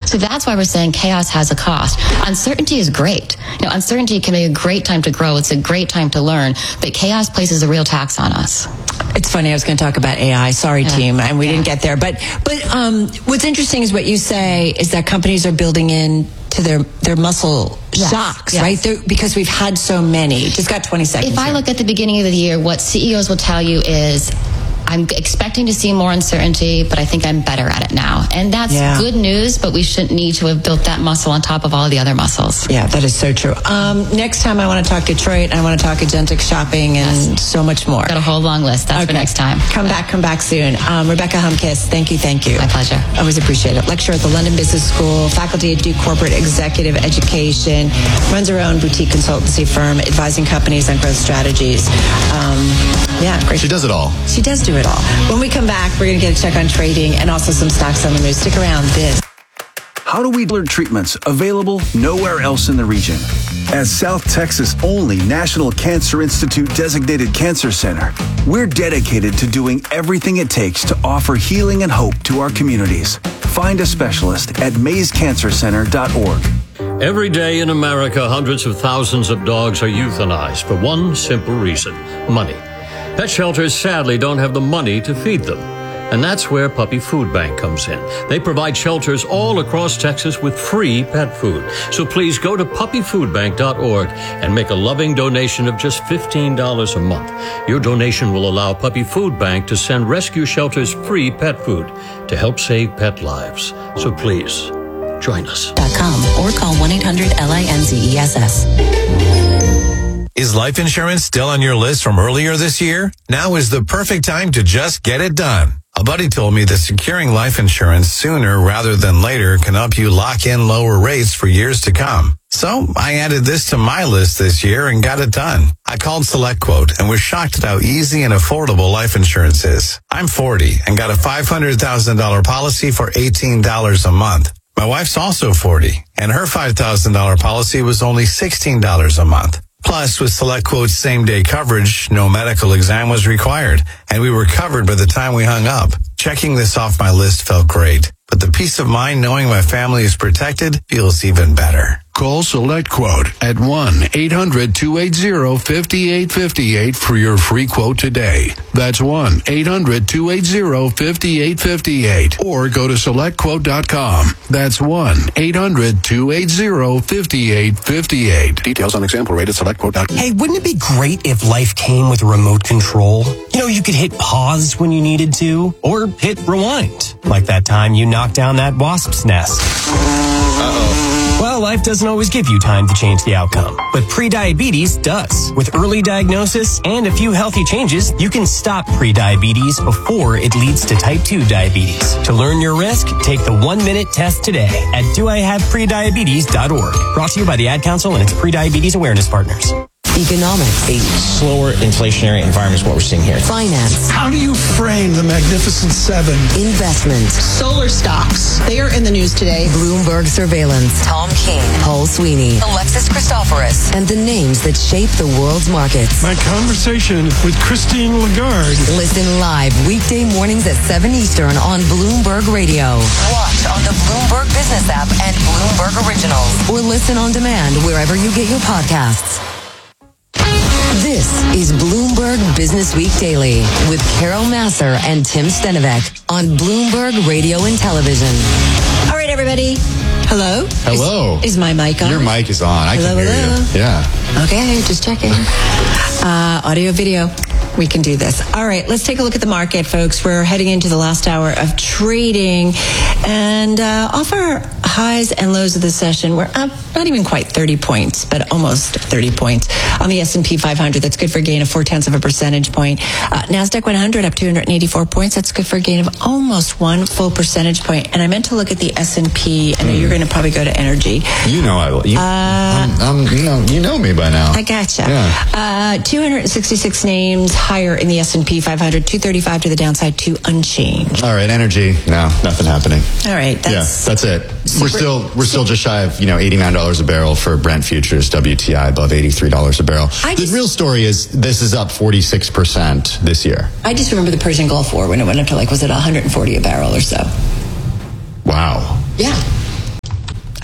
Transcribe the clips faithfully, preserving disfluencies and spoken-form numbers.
So that's why we're saying chaos has a cost. Uncertainty is great. You know, uncertainty can be a great time to grow. It's a great time to learn, but chaos places a real tax on us. It's funny, I was going to talk about A I. Sorry, yeah. team, and we yeah. didn't get there. But but um, what's interesting is what you say is that companies are building in to their, their muscle yes. shocks, yes. right? They're, because we've had so many. Just got twenty seconds. If I here. look at the beginning of the year, what C E Os will tell you is, I'm expecting to see more uncertainty, but I think I'm better at it now. And that's yeah. good news, but we shouldn't need to have built that muscle on top of all the other muscles. Yeah, that is so true. Um, next time I want to talk Detroit, I want to talk agentic shopping and yes. so much more. Got a whole long list. That's okay. for next time. Come back, come back soon. Um, Rebecca Humkis, thank you, thank you. My pleasure. Always appreciate it. Lecturer at the London Business School, faculty at Duke Corporate Executive Education, runs her own boutique consultancy firm, advising companies on growth strategies. Um, yeah, great. She does it all. She does do it all. When we come back, we're going to get a check on trading and also some stocks on the move. Stick around. This. How do we deliver treatments available nowhere else in the region? As South Texas' only National Cancer Institute designated cancer center, we're dedicated to doing everything it takes to offer healing and hope to our communities. Find a specialist at mays cancer center dot org. Every day in America, hundreds of thousands of dogs are euthanized for one simple reason: money. Pet shelters sadly don't have the money to feed them. And that's where Puppy Food Bank comes in. They provide shelters all across Texas with free pet food. So please go to puppy food bank dot org and make a loving donation of just fifteen dollars a month. Your donation will allow Puppy Food Bank to send rescue shelters free pet food to help save pet lives. So please, join us. .com or call one eight hundred L I N Z E S S. Is life insurance still on your list from earlier this year? Now is the perfect time to just get it done. A buddy told me that securing life insurance sooner rather than later can help you lock in lower rates for years to come. So I added this to my list this year and got it done. I called SelectQuote and was shocked at how easy and affordable life insurance is. I'm forty and got a five hundred thousand dollars policy for eighteen dollars a month. My wife's also forty and her five thousand dollars policy was only sixteen dollars a month. Plus, with SelectQuote's same-day coverage, no medical exam was required, and we were covered by the time we hung up. Checking this off my list felt great, but the peace of mind knowing my family is protected feels even better. Call SelectQuote at one eight hundred two eight zero five eight five eight for your free quote today. That's one eight hundred two eight zero five eight five eight. Or go to select quote dot com. That's one eight hundred two eight zero five eight five eight. Details on example rate at select quote dot com. Hey, wouldn't it be great if life came with a remote control? You know, you could hit pause when you needed to, or hit rewind. Like that time you knocked down that wasp's nest. Uh-oh. Well, life doesn't always give you time to change the outcome, but prediabetes does. With early diagnosis and a few healthy changes, you can stop prediabetes before it leads to type two diabetes. To learn your risk, take the one-minute test today at do I have prediabetes dot org. Brought to you by the Ad Council and its prediabetes awareness partners. Economics. A slower inflationary environment is what we're seeing here. Finance. How do you frame the Magnificent Seven? Investment. Solar stocks. They are in the news today. Bloomberg surveillance. Tom King. Paul Sweeney. Alexis Christoforous. And the names that shape the world's markets. My conversation with Christine Lagarde. Listen live weekday mornings at seven Eastern on Bloomberg Radio. Watch on the Bloomberg Business app and Bloomberg Originals. Or listen on demand wherever you get your podcasts. This is Bloomberg Business Week Daily with Carol Massar and Tim Stenovec on Bloomberg Radio and Television. All right, everybody. Hello? Hello. Is, is my mic on? Your mic is on. I hello, can hear hello. you. Yeah. Okay, just checking. Uh, audio, video. We can do this. All right, let's take a look at the market, folks. We're heading into the last hour of trading. And uh, off our highs and lows of the session, we're up not even quite thirty points, but almost thirty points. On the S and P five hundred, that's good for a gain of four-tenths of a percentage point. Uh, NASDAQ one hundred up two hundred eighty-four points. That's good for a gain of almost one full percentage point. And I meant to look at the S and P. I know mm. you're going to probably go to energy. You know I will. You, uh, I'm, I'm, you know, you know me by now. I gotcha. Yeah. Uh, two hundred sixty-six names higher in the S and P five hundred, two thirty-five to the downside, two unchanged. All right, energy. No, nothing happening. All right, that's yeah, that's it. Super, we're still we're still just shy of you know eighty-nine dollars a barrel for Brent futures, W T I above eighty-three dollars a barrel. I the just, real story is this is up forty-six percent this year. I just remember the Persian Gulf War when it went up to like was it one hundred forty a barrel or so. Wow. Yeah.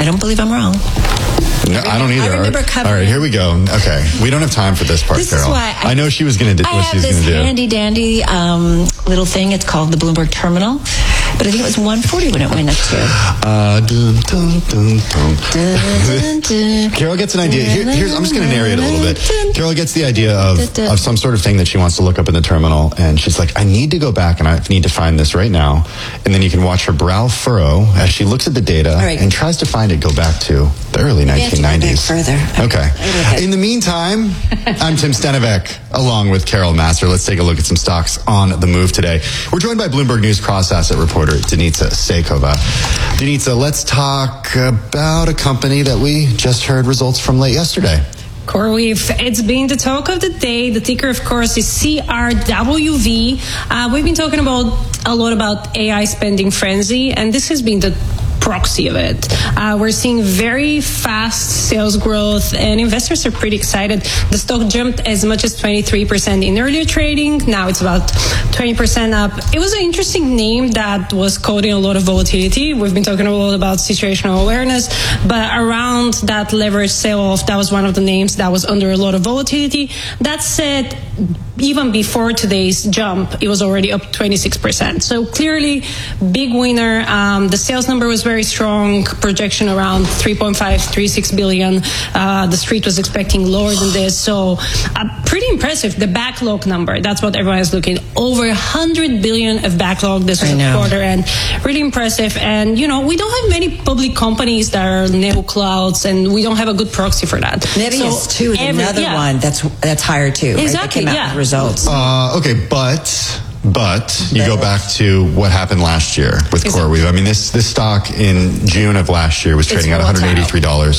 don't believe I'm wrong. No, I don't either. I remember All right, here we go. Okay, we don't have time for this part, This Carol. is why I, I know she was going to do I what have she was this going to do. handy dandy um, little thing. It's called the Bloomberg Terminal, but I think it was one forty when it went up to. Uh, dun, dun, dun, dun. Dun, dun, Carol gets an idea. Here, here's, I'm just going to narrate a little bit. Carol gets the idea of, of some sort of thing that she wants to look up in the terminal, and she's like, I need to go back and I need to find this right now. And then you can watch her brow furrow as she looks at the data right. and tries to find it go back to the early nineteen nineties. Further. Okay. In the meantime, I'm Tim Stenivek, along with Carol Master. Let's take a look at some stocks on the move today. We're joined by Bloomberg News cross-asset reporter Denitsa Seikova. Denitsa, let's talk about a company that we just heard results from late yesterday. CoreWeave, it's been the talk of the day. The ticker, of course, is C R W V. Uh, we've been talking about a lot about A I spending frenzy, and this has been the proxy of it. Uh, we're seeing very fast sales growth, and investors are pretty excited. The stock jumped as much as twenty-three percent in earlier trading. Now it's about twenty percent up. It was an interesting name that was coding a lot of volatility. We've been talking a lot about situational awareness, but around that leverage sell-off, that was one of the names that was under a lot of volatility. That said, even before today's jump, it was already up twenty-six percent. So clearly, big winner. Um, the sales number was very strong, projection around three point five three six billion. Uh, the street was expecting lower than this. So uh, pretty impressive. The backlog number, that's what everyone is looking. Over one hundred billion of backlog this was a quarter, and really impressive. And, you know, we don't have many public companies that are neo clouds, and we don't have a good proxy for that. Nebius, so too, is every, another yeah. one that's that's higher, too. Exactly, right? yeah. Results. Uh, okay, but but you go back to what happened last year with CoreWeave. I mean, this this stock in June of last year was trading at one hundred eighty-three dollars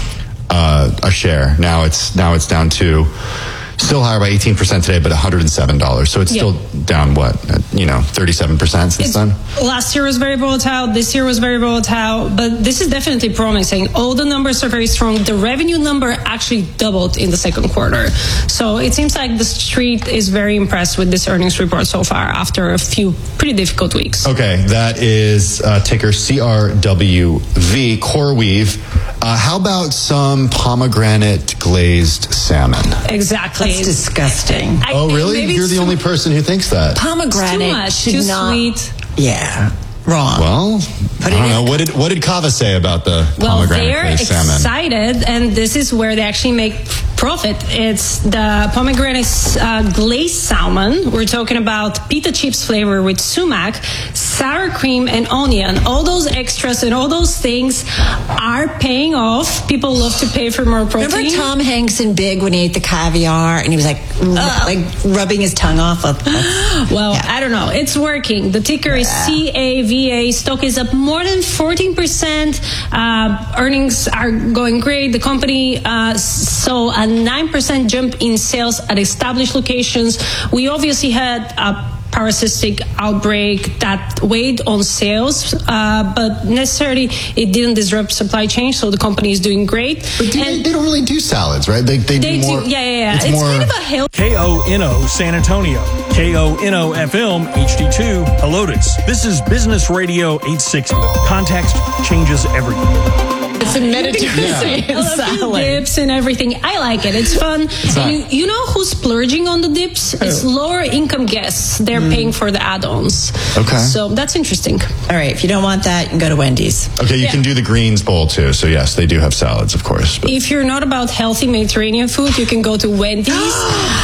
uh, a share. Now it's now it's down to still higher by eighteen percent today, but one hundred seven dollars. So it's yeah. still down, what, you know, thirty-seven percent since it's, then? Last year was very volatile. This year was very volatile. But this is definitely promising. All the numbers are very strong. The revenue number actually doubled in the second quarter. So it seems like the street is very impressed with this earnings report so far after a few pretty difficult weeks. Okay, that is uh, ticker C R W V, CoreWeave. Uh, how about some pomegranate glazed salmon? Exactly. That's disgusting. I, oh, really? You're the only person who thinks that. Pomegranate too much, should too not, sweet. Yeah, wrong. Well, Put I don't know. What did what did Kava say about the well, pomegranate they're glazed salmon? Excited, and this is where they actually make profit. It's the pomegranate uh, glazed salmon. We're talking about pita chips flavor with sumac, sour cream, and onion. All those extras and all those things are paying off. People love to pay for more protein. Remember Tom Hanks in Big when he ate the caviar and he was like, uh, like rubbing his tongue off? Of, well, yeah. I don't know. It's working. The ticker is C A V A. Stock is up more than fourteen percent. Uh, earnings are going great. The company uh, saw a nine percent jump in sales at established locations. We obviously had a parasitic outbreak that weighed on sales, uh, but necessarily it didn't disrupt supply chain, so the company is doing great. But do they, they don't really do salads, right? They, they, they do more. Do, yeah, yeah, yeah. It's, it's more kind of a health. K O N O San Antonio, K O N O F M H D two Helotes. This is Business Radio eight sixty. Context changes everything. It's a Mediterranean yeah. salad. Dips and everything. I like it. It's fun. It's and you, you know who's splurging on the dips? Oh. It's lower income guests. They're mm. paying for the add-ons. Okay. So that's interesting. All right. If you don't want that, you can go to Wendy's. Okay. You yeah. can do the greens bowl too. So yes, they do have salads, of course. But. If you're not about healthy Mediterranean food, you can go to Wendy's,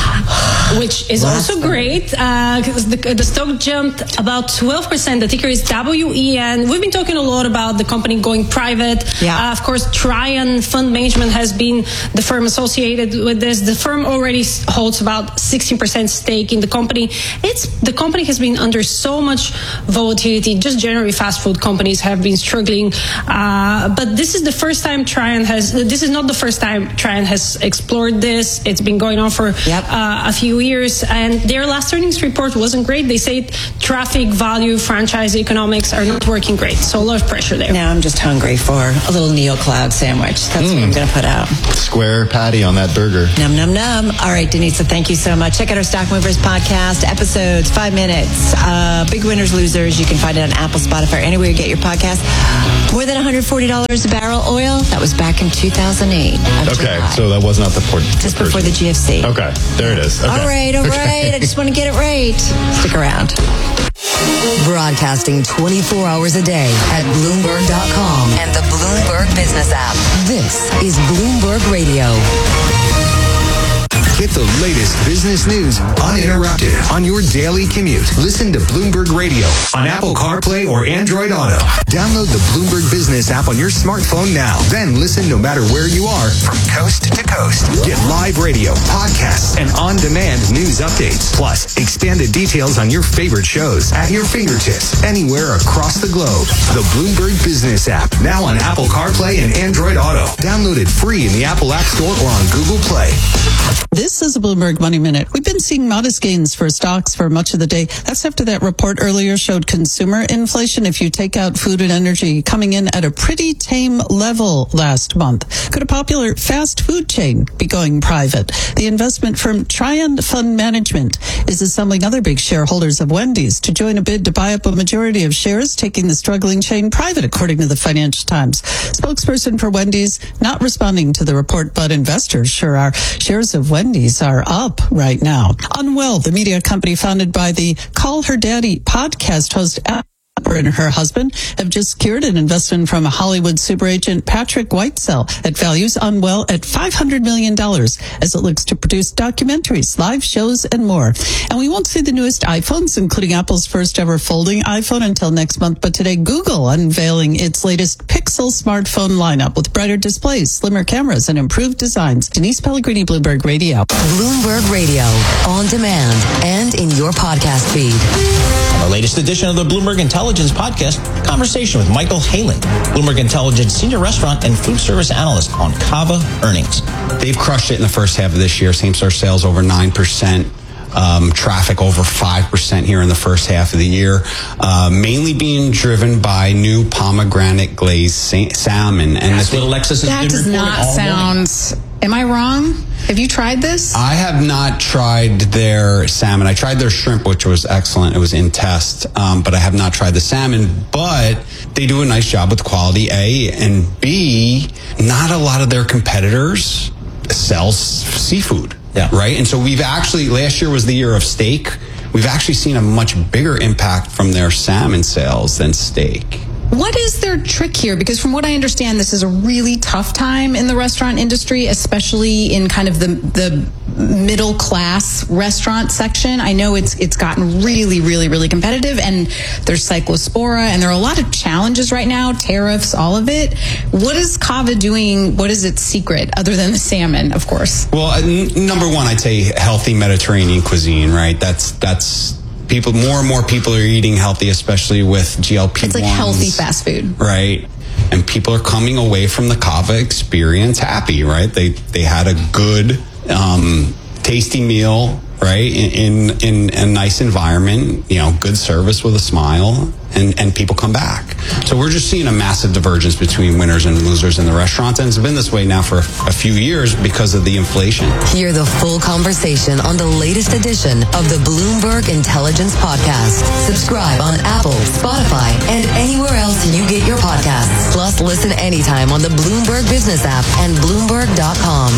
which is Last also great. Uh, the, the stock jumped about twelve percent. The ticker is W E N. We've been talking a lot about the company going private. Yeah. Uh, of course, Trian Fund Management has been the firm associated with this. The firm already holds about sixteen percent stake in the company. It's the company has been under so much volatility. Just generally, fast food companies have been struggling. Uh, but this is the first time Trian has. This is not the first time Trian has explored this. It's been going on for yep. uh, a few years, and their last earnings report wasn't great. They said traffic, value, franchise economics are not working great. So a lot of pressure there. Now I'm just hungry for a little neo meal cloud sandwich. That's Mm. what I'm going to put out. Square patty on that burger. Num, num, num. All right, Denise, thank you so much. Check out our Stock Movers podcast, episodes, five minutes. Uh, big winners, losers. You can find it on Apple, Spotify, anywhere you get your podcast. More than one hundred forty dollars a barrel oil. That was back in two thousand eight. Okay, so that was not the port. Just before the G F C. Okay, there it is. Okay. All right, all Okay. right. I just want to get it right. Stick around. Broadcasting twenty-four hours a day at Bloomberg dot com and the Bloomberg Business app. This is Bloomberg Radio. Get the latest business news uninterrupted on your daily commute. Listen to Bloomberg Radio on Apple CarPlay or Android Auto. Download the Bloomberg Business app on your smartphone now. Then listen no matter where you are from coast to coast. Get live radio, podcasts, and on-demand news updates. Plus, expanded details on your favorite shows at your fingertips anywhere across the globe. The Bloomberg Business app, now on Apple CarPlay and Android Auto. Download it free in the Apple App Store or on Google Play. This is a Bloomberg Money Minute. We've been seeing modest gains for stocks for much of the day. That's after that report earlier showed consumer inflation, if you take out food and energy, coming in at a pretty tame level last month. Could a popular fast food chain be going private? The investment firm Triand Fund Management is assembling other big shareholders of Wendy's to join a bid to buy up a majority of shares, taking the struggling chain private, according to the Financial Times. Spokesperson for Wendy's not responding to the report, but investors sure are. Shares of Wendy's are up right now. Unwell, the media company founded by the Call Her Daddy podcast host Amber and her husband, have just secured an investment from Hollywood super agent Patrick Whitesell that values Unwell at five hundred million dollars as it looks to produce documentaries, live shows, and more. And we won't see the newest iPhones, including Apple's first ever folding iPhone, until next month. But today, Google unveiling its latest Pixel smartphone lineup with brighter displays, slimmer cameras, and improved designs. Denise Pellegrini, Bloomberg Radio. Bloomberg Radio, on demand and in your podcast feed. On the latest edition of the Bloomberg Intelligence Podcast, conversation with Michael Halen, Bloomberg Intelligence Senior Restaurant and Food Service Analyst on Cava earnings. They've crushed it in the first half of this year. Same-store sales over nine percent. Um, traffic over five percent here in the first half of the year, uh, mainly being driven by new pomegranate glazed sa- salmon. And That's what Alexis has That been does reporting not all sound... morning. Am I wrong? Have you tried this? I have not tried their salmon. I tried their shrimp, which was excellent. It was in test, um, but I have not tried the salmon. But they do a nice job with quality, A, and B, not a lot of their competitors sell s- seafood. Yeah. Right. And so we've actually, last year was the year of steak. We've actually seen a much bigger impact from their salmon sales than steak. What is their trick here? Because from what I understand, this is a really tough time in the restaurant industry, especially in kind of the the middle class restaurant section. I know it's it's gotten really, really, really competitive, and there's cyclospora, and there are a lot of challenges right now, tariffs, all of it. What is Cava doing? What is its secret, other than the salmon, of course? Well, uh, n- number one, I'd say healthy Mediterranean cuisine, right? That's that's people. More and more people are eating healthy, especially with G L P one s. It's like healthy fast food, right? And people are coming away from the Cava experience happy, right? They they had a good, um, tasty meal, right? In, in in a nice environment, you know, good service with a smile, and and people come back. So we're just seeing a massive divergence between winners and losers in the restaurants, and it's been this way now for a few years because of the inflation. Hear the full conversation on the latest edition of the Bloomberg Intelligence Podcast. Subscribe on Apple, Spotify, and anywhere else you get your podcasts. Plus, listen anytime on the Bloomberg Business app and Bloomberg dot com.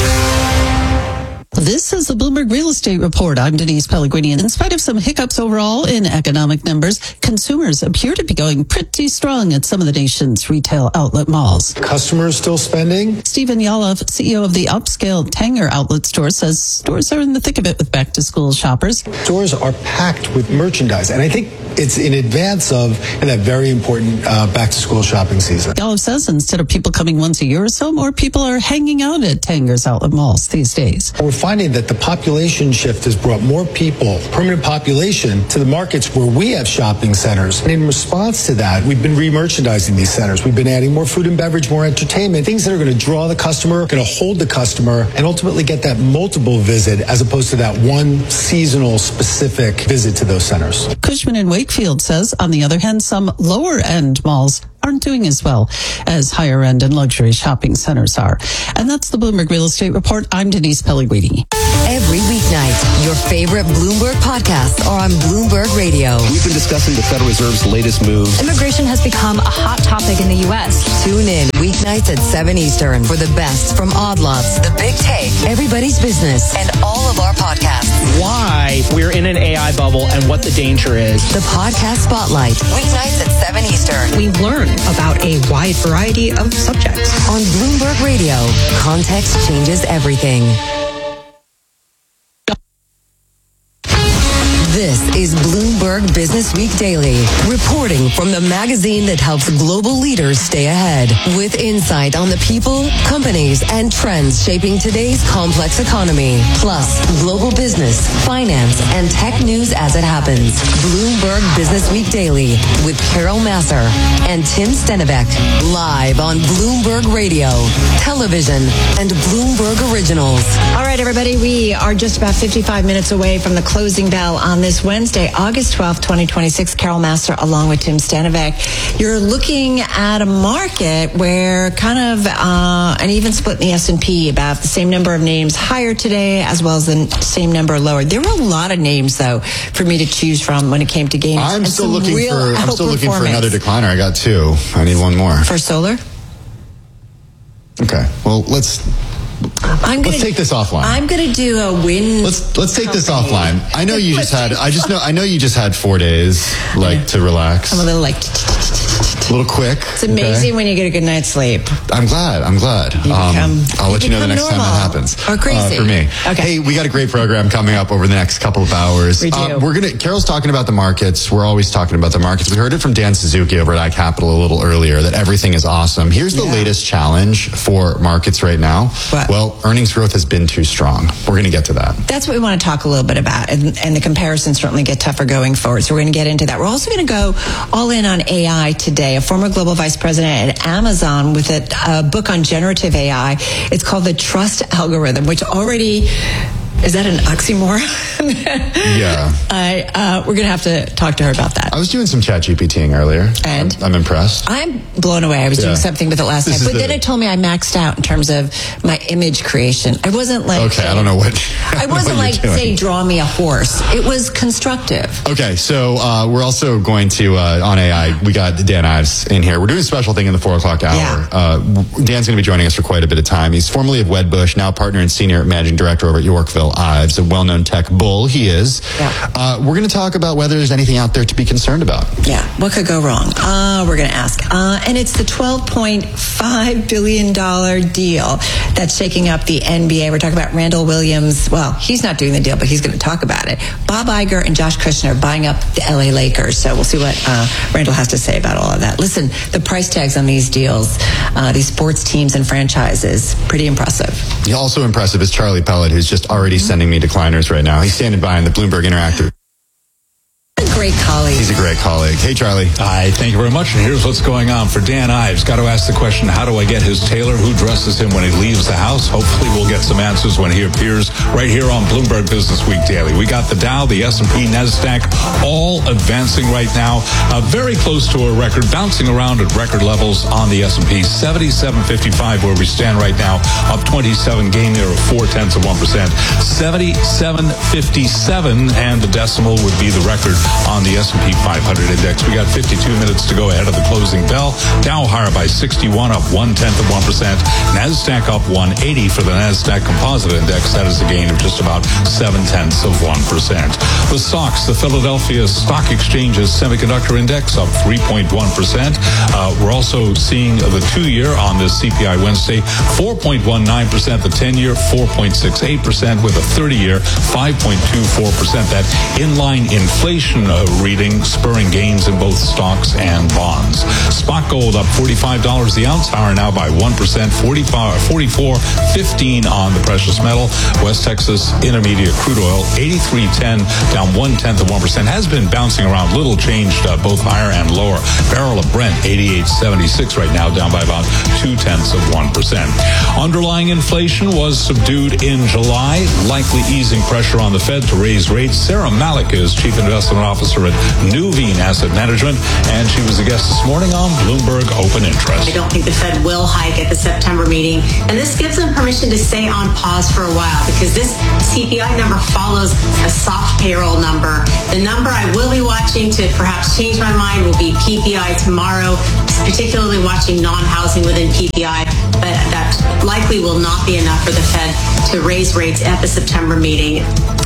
This is the Bloomberg Real Estate Report. I'm Denise Pellegrini. In spite of some hiccups overall in economic numbers, consumers appear to be going pretty strong at some of the nation's retail outlet malls. Customers still spending? Stephen Yalof, C E O of the upscale Tanger outlet store, says stores are in the thick of it with back-to-school shoppers. Stores are packed with merchandise, and I think it's in advance of that very important uh, back-to-school shopping season. Yalof says instead of people coming once a year or so, more people are hanging out at Tanger's outlet malls these days. We're finding that the population shift has brought more people, permanent population, to the markets where we have shopping centers. And in response to that, we've been re-merchandising these centers. We've been adding more food and beverage, more entertainment, things that are going to draw the customer, going to hold the customer, and ultimately get that multiple visit as opposed to that one seasonal specific visit to those centers. Cushman and Wakefield says, on the other hand, some lower-end malls aren't doing as well as higher end and luxury shopping centers are. And that's the Bloomberg Real Estate Report. I'm Denise Pellegrini. Every weeknight, your favorite Bloomberg podcasts are on Bloomberg Radio. We've been discussing the Federal Reserve's latest moves. Immigration has become a hot topic in the U S. Tune in weeknights at seven Eastern for the best from Odd Lots, The Big Take, Everybody's Business, and all of our podcasts. Why we're in an A I bubble and what the danger is. The Podcast Spotlight, weeknights at seven Eastern. We learn about a wide variety of subjects. On Bloomberg Radio, context changes everything. This is Bloomberg Business Week Daily, reporting from the magazine that helps global leaders stay ahead, with insight on the people, companies, and trends shaping today's complex economy, plus global business, finance, and tech news as it happens. Bloomberg Business Week Daily with Carol Masser and Tim Stenivek, live on Bloomberg Radio, television, and Bloomberg Originals. All right, everybody, we are just about fifty-five minutes away from the closing bell on this Wednesday, August twelfth, twenty twenty-six. Carol Master along with Tim Stenivek. You're looking at a market where kind of uh, an even split in the S and P, about the same number of names higher today as well as the same number lower. There were a lot of names, though, for me to choose from when it came to gains. I'm and still some looking real for I'm still looking for outperformance. another decliner. I got two. I need one more. For solar? Okay. Well, let's I'm gonna, let's take this offline. I'm going to do a win. Let's let's take this company. offline. I know you just had. I just know. I know you just had four days, like to relax. I'm a little like. A little quick. It's amazing okay? when you get a good night's sleep. I'm glad. I'm glad. You um, become, I'll let you know the next normal. time that happens. Or crazy. Uh, for me. Okay. Hey, we got a great program coming up over the next couple of hours. We do. Uh, we're gonna. Carol's talking about the markets. We're always talking about the markets. We heard it from Dan Suzuki over at iCapital a little earlier that everything is awesome. Here's the yeah. latest challenge for markets right now. What? Well, earnings growth has been too strong. We're going to get to that. That's what we want to talk a little bit about, and, and the comparisons certainly get tougher going forward. So we're going to get into that. We're also going to go all in on A I today. A former global vice president at Amazon with a, a book on generative A I. It's called The Trust Algorithm, which already... Is that an oxymoron? Yeah. I, uh, we're going to have to talk to her about that. I was doing some chat GPTing earlier. And? I'm, I'm impressed. I'm blown away. I was yeah. doing something with it last this night. But the, then it told me I maxed out in terms of my image creation. I wasn't like... Okay, I don't know what... I, I wasn't what like, say, draw me a horse. It was constructive. Okay, so uh, we're also going to, uh, on A I, we got Dan Ives in here. We're doing a special thing in the four o'clock hour. Yeah. Uh, Dan's going to be joining us for quite a bit of time. He's formerly of Wedbush, now partner and senior managing director over at Yorkville Ives, a well-known tech bull he is. Yeah. Uh, we're going to talk about whether there's anything out there to be concerned about. Yeah, what could go wrong? Uh, we're going to ask. Uh, and it's the twelve point five billion dollars deal that's shaking up the N B A. We're talking about Randall Williams. Well, he's not doing the deal, but he's going to talk about it. Bob Iger and Josh Kushner buying up the L A Lakers. So we'll see what uh, Randall has to say about all of that. Listen, the price tags on these deals, uh, these sports teams and franchises, pretty impressive. Also impressive is Charlie Pellet, who's just already mm-hmm. sending me decliners right now. He's standing by in the Bloomberg Interactive. A great colleague. He's a great colleague. Hey, Charlie. Hi, thank you very much. And here's what's going on. For Dan Ives, got to ask the question, how do I get his tailor? Who dresses him when he leaves the house? Hopefully we'll get some answers when he appears right here on Bloomberg Business Week Daily. We got the Dow, the S and P, NASDAQ, all advancing right now. Uh, very close to a record, bouncing around at record levels on the S and P. seventy-seven fifty-five where we stand right now, up twenty-seven, gain there of four tenths of one percent. seventy-seven fifty-seven, and the decimal would be the record on the S and P five hundred index. We got fifty-two minutes to go ahead of the closing bell. Dow higher by sixty-one, up one tenth of one percent. NASDAQ up one eighty for the NASDAQ Composite Index. That is a gain of just about seven tenths of one percent. The stocks, the Philadelphia Stock Exchange's Semiconductor Index up three point one percent. Uh, we're also seeing the two-year on this C P I Wednesday, four point one nine percent. The ten-year, four point six eight percent, with a thirty-year, five point two four percent. That inline inflation uh, reading spurring gains in both stocks and bonds. Spot gold up forty-five dollars the ounce, higher now by one percent, forty-four fifteen on the precious metal. West Texas Intermediate crude oil, eighty-three ten, down one tenth of one percent. Has been bouncing around, little changed, uh, both higher and lower. Barrel of Brent, eighty-eight seventy-six right now, down by about two tenths of one percent. Underlying inflation was subdued in July, likely easing pressure on the Fed to raise rates. Sarah Malik is Chief Investment Officer Officer at Nuveen Asset Management, and she was a guest this morning on Bloomberg Open Interest. I don't think the Fed will hike at the September meeting, and this gives them permission to stay on pause for a while because this C P I number follows a soft payroll number. The number I will be watching to perhaps change my mind will be P P I tomorrow, particularly watching non-housing within P P I, but that likely will not be enough for the Fed to raise rates at the September meeting.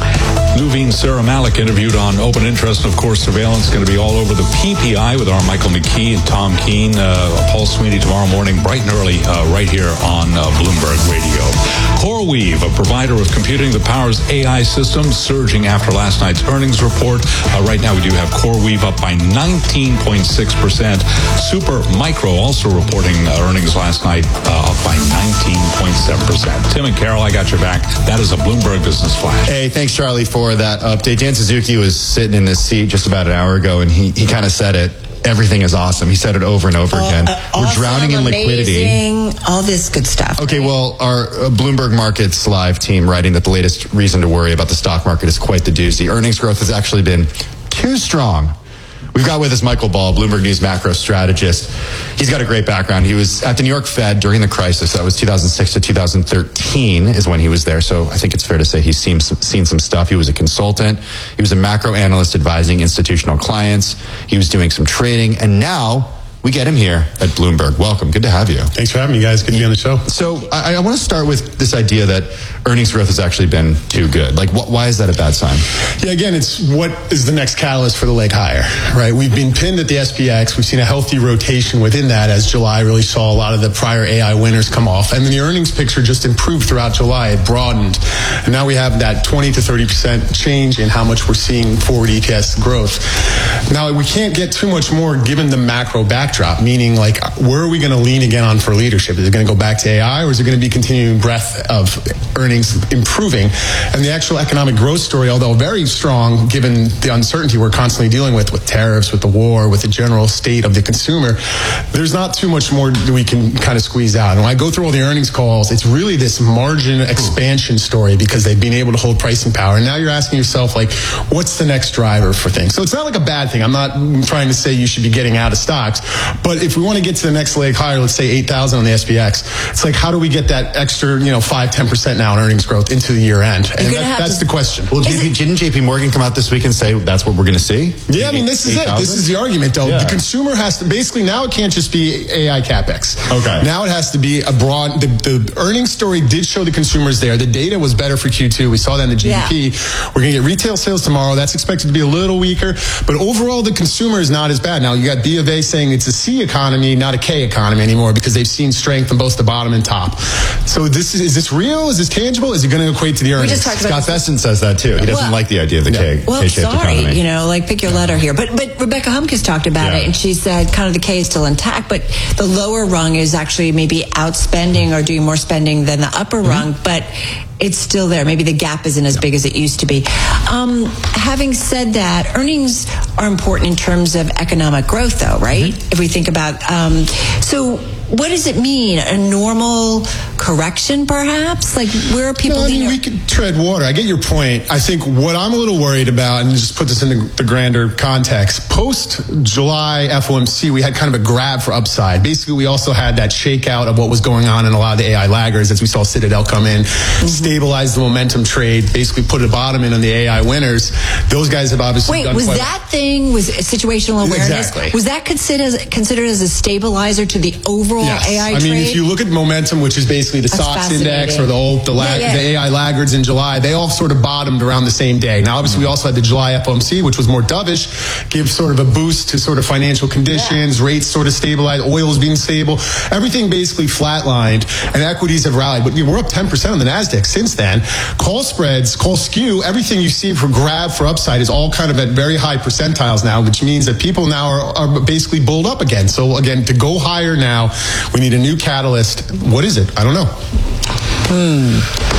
Nuveen Sarah Malik interviewed on Open Interest. And of course, surveillance is going to be all over the P P I with our Michael McKee and Tom Keene, uh, Paul Sweeney tomorrow morning, bright and early, uh, right here on uh, Bloomberg Radio. CoreWeave, a provider of computing that powers A I systems, surging after last night's earnings report. Uh, right now, we do have CoreWeave up by nineteen point six percent. Super Micro also reporting uh, earnings last night, uh, up by nineteen point seven percent. Tim and Carol, I got your back. That is a Bloomberg Business Flash. Hey, thanks, Charlie, for that update. Dan Suzuki was sitting in this seat just about an hour ago, and he, he kind of said it. Everything is awesome. He said it over and over Oh, again. uh, We're awesome, drowning in liquidity. amazing, all this good stuff. Okay, well, our uh, Bloomberg Markets Live team writing that the latest reason to worry about the stock market is quite the doozy. Earnings growth has actually been too strong. We've got with us Michael Ball, Bloomberg News macro strategist. He's got a great background. He was at the New York Fed during the crisis. That was two thousand six to two thousand thirteen is when he was there. So I think it's fair to say he's seen some, seen some stuff. He was a consultant. He was a macro analyst advising institutional clients. He was doing some trading. And now we get him here at Bloomberg. Welcome. Good to have you. Thanks for having me, guys. Good to be on the show. So I, I want to start with this idea that earnings growth has actually been too good. Like, wh- why is that a bad sign? Yeah, again, it's what is the next catalyst for the leg higher, right? We've been pinned at the S P X. We've seen a healthy rotation within that as July really saw a lot of the prior A I winners come off. And then the earnings picture just improved throughout July. It broadened. And now we have that twenty to thirty percent change in how much we're seeing forward E T S growth. Now, we can't get too much more given the macro backdrop, meaning like, where are we going to lean again on for leadership? Is it going to go back to A I, or is it going to be continuing breadth of earnings improving? And the actual economic growth story, although very strong, given the uncertainty we're constantly dealing with, with tariffs, with the war, with the general state of the consumer, there's not too much more that we can kind of squeeze out. And when I go through all the earnings calls, it's really this margin expansion story because they've been able to hold pricing power. And now you're asking yourself, like, what's the next driver for things? So it's not like a bad thing. I'm not trying to say you should be getting out of stocks, but if we want to get to the next leg higher, let's say eight thousand on the S P X, it's like, how do we get that extra, you know, five, ten percent now in earnings growth into the year end? And that, that's the question. Well, J P, didn't J P Morgan come out this week and say that's what we're going to see? Yeah, I mean, this is it. This is the argument, though. Yeah. The consumer has to, basically, now it can't just be A I CapEx. Okay. Now it has to be a broad, the, the earnings story did show the consumers there. The data was better for Q two. We saw that in the G D P. Yeah. We're going to get retail sales tomorrow. That's expected to be a little weaker. But overall, the consumer is not as bad. Now, you got B of A saying it's a C economy, not a K economy anymore, because they've seen strength on both the bottom and top. So this is, is this real? Is this tangible? Is it going to equate to the earnings? We just talked about Scott Bessent says that too. He doesn't well, like the idea of the K, well, K-shaped sorry, economy. you know, like pick your letter here. But but Rebecca Humkus talked about Yeah. it, and she said kind of the K is still intact, but the lower rung is actually maybe outspending or doing more spending than the upper Mm-hmm. rung, but it's still there. Maybe the gap isn't as big as it used to be. Um, having said that, earnings are important in terms of economic growth, though, right? Mm-hmm. If we think about, um, so what does it mean? A normal correction, perhaps? Like, where are people? No, I mean, we could tread water. I get your point. I think what I'm a little worried about, and just put this in the, the grander context, post-July F O M C, we had kind of a grab for upside. Basically, we also had that shakeout of what was going on in a lot of the A I laggers, as we saw Citadel come in, mm-hmm. stabilize the momentum trade, basically put a bottom in on the A I winners. Those guys have obviously Wait, done was quite that well. thing, was situational awareness, exactly. was that considered as, considered as a stabilizer to the overall yes. A I I trade? mean, if you look at momentum, which is basically the That's S O X index or the old, the, lag, yeah, yeah. the A I laggards in July, they all sort of bottomed around the same day. Now, obviously, we also had the July F O M C, which was more dovish, give sort of a boost to sort of financial conditions, yeah. rates sort of stabilized, oil's being stable, everything basically flatlined, and equities have rallied. But we're up ten percent on the NASDAQ since then. Call spreads, call skew, everything you see for grab for upside is all kind of at very high percentiles now, which means that people now are, are basically bulled up again. So again, to go higher now, we need a new catalyst. What is it? I don't know. Hmm.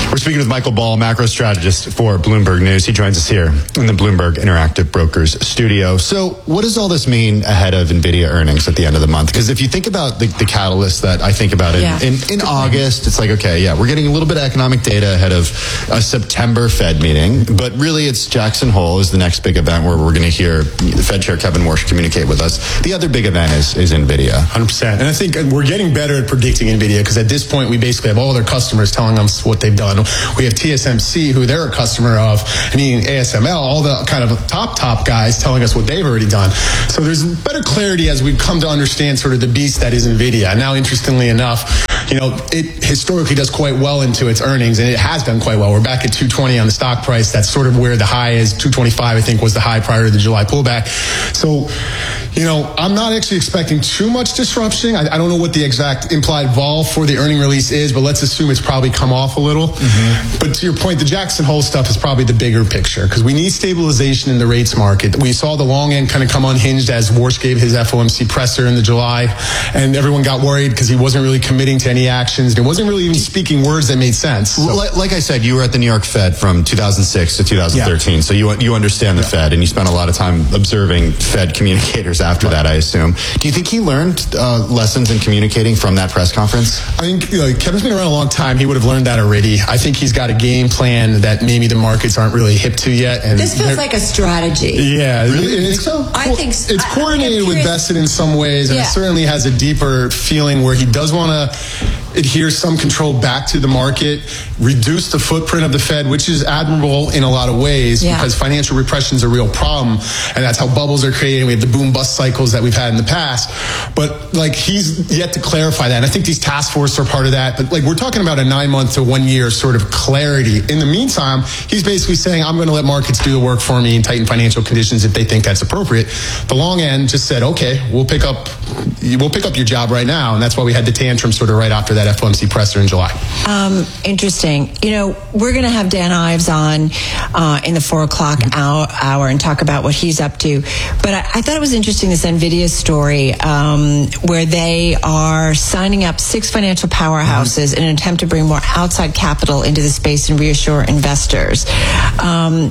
We're speaking with Michael Ball, macro strategist for Bloomberg News. He joins us here in the Bloomberg Interactive Brokers studio. So what does all this mean ahead of NVIDIA earnings at the end of the month? Because if you think about the, the catalyst that I think about in, Yeah. in, in August, it's like, okay, yeah, we're getting a little bit of economic data ahead of a September Fed meeting. But really, it's Jackson Hole is the next big event where we're going to hear the Fed Chair Kevin Warsh communicate with us. The other big event is, is NVIDIA. one hundred percent. And I think we're getting better at predicting NVIDIA because at this point, we basically have all their customers telling us what they've done. We have T S M C, who they're a customer of, and even A S M L, all the kind of top, top guys telling us what they've already done. So there's better clarity as we've come to understand sort of the beast that is NVIDIA. And now, interestingly enough, you know, it historically does quite well into its earnings, and it has done quite well. We're back at two twenty on the stock price. That's sort of where the high is. two twenty-five, I think, was the high prior to the July pullback. So, you know, I'm not actually expecting too much disruption. I, I don't know what the exact implied vol for the earning release is, but let's assume it's probably come off a little. Mm-hmm. But to your point, the Jackson Hole stuff is probably the bigger picture because we need stabilization in the rates market. We saw the long end kind of come unhinged as Warsh gave his F O M C presser in the July, and everyone got worried because he wasn't really committing to any actions. He wasn't really even speaking words that made sense. So. Like, like I said, you were at the New York Fed from two thousand six to two thousand thirteen, yeah. so you you understand the yeah. Fed, and you spent a lot of time observing Fed communicators after right. that, I assume. Do you think he learned uh, lessons in communicating from that press conference? I think you know, Kevin's been around a long time. He would have learned that already. I think he's got a game plan that maybe the markets aren't really hip to yet. And this feels like a strategy. Yeah. Really? It, it's, so? I think so. It's coordinated with Besset in some ways, and yeah. it certainly has a deeper feeling where he does want to adhere some control back to the market, reduce the footprint of the Fed, which is admirable in a lot of ways yeah. because financial repression is a real problem, and that's how bubbles are created. We have the boom bust cycles that we've had in the past, but like he's yet to clarify that. And I think these task forces are part of that. But like we're talking about a nine month to one year sort of clarity. In the meantime, he's basically saying, I'm going to let markets do the work for me and tighten financial conditions if they think that's appropriate. The long end just said, okay, we'll pick up, we'll pick up your job right now, and that's why we had the tantrum sort of right after that F O M C presser in July. Um, interesting. You know, we're going to have Dan Ives on uh, in the four o'clock mm-hmm. hour, hour and talk about what he's up to. But I, I thought it was interesting, this NVIDIA story, um, where they are signing up six financial powerhouses mm-hmm. in an attempt to bring more outside capital into the space and reassure investors. Um,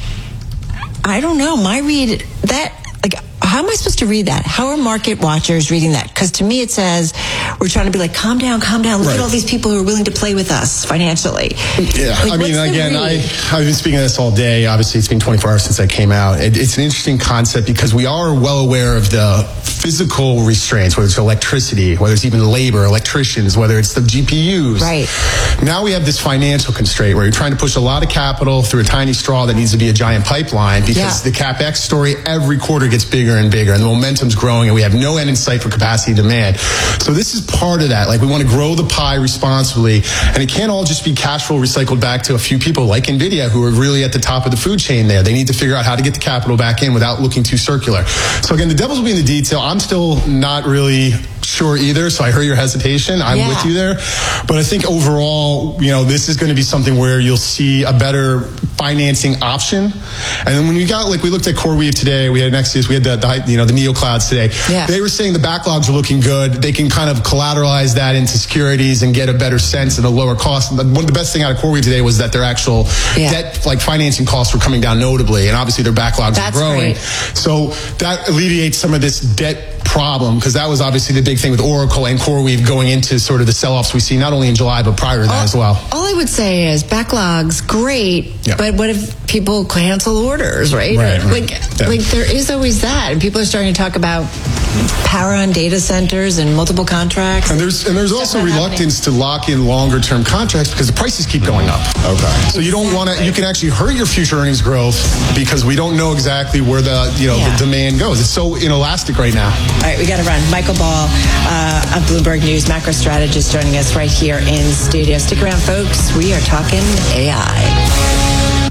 I don't know. My read, that, like, how am I supposed to read that? How are market watchers reading that? Because to me it says we're trying to be like, calm down, calm down. Look right. at all these people who are willing to play with us financially. Yeah, like, I mean, again, I, I've been speaking of this all day. Obviously, it's been twenty-four hours since I came out. It, it's an interesting concept because we are well aware of the physical restraints, whether it's electricity, whether it's even labor, electricians, whether it's the G P Us. Right. Now we have this financial constraint where you're trying to push a lot of capital through a tiny straw that needs to be a giant pipeline because yeah. the CapEx story every quarter gets bigger and bigger, and the momentum's growing, and we have no end in sight for capacity demand. So this is part of that. Like, we want to grow the pie responsibly, and it can't all just be cash flow recycled back to a few people like NVIDIA who are really at the top of the food chain there. They need to figure out how to get the capital back in without looking too circular. So again, the devil's will be in the detail. I'm still not really sure either, so I heard your hesitation. I'm yeah. with you there. But I think overall, you know, this is going to be something where you'll see a better financing option. And then when we got, like, we looked at CoreWeave today, we had Nexus, we had the, the you know, the NeoClouds today. Yeah. They were saying the backlogs are looking good. They can kind of collateralize that into securities and get a better sense and a lower cost. One of the best thing out of CoreWeave today was that their actual yeah. debt, like financing costs, were coming down notably, and obviously their backlogs That's are growing. Great. So that alleviates some of this debt problem, because that was obviously the big thing with Oracle and CoreWeave going into sort of the sell-offs we see not only in July but prior to that all, as well. All I would say is backlogs, great, yeah. but what if people cancel orders, right? Right, right. Like, yeah. like there is always that, and people are starting to talk about power on data centers and multiple contracts. And there's and there's also reluctance happening. to lock in longer term contracts because the prices keep going up. Okay. So you don't want to. You can actually hurt your future earnings growth because we don't know exactly where the you know yeah. the demand goes. It's so inelastic right now. All right, we got to run. Michael Ball uh, of Bloomberg News, macro strategist, joining us right here in studio. Stick around, folks. We are talking A I.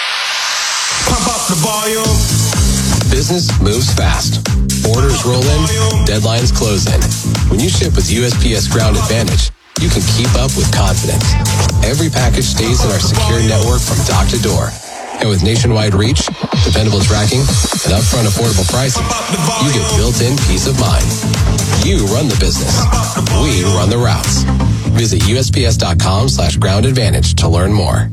Pump up the volume. Business moves fast. Orders roll in, deadlines close in. When you ship with U S P S Ground Advantage, you can keep up with confidence. Every package stays in our secure network from dock to door. And with nationwide reach, dependable tracking, and upfront affordable pricing, you get built-in peace of mind. You run the business. We run the routes. Visit U S P S dot com slash ground advantage to learn more.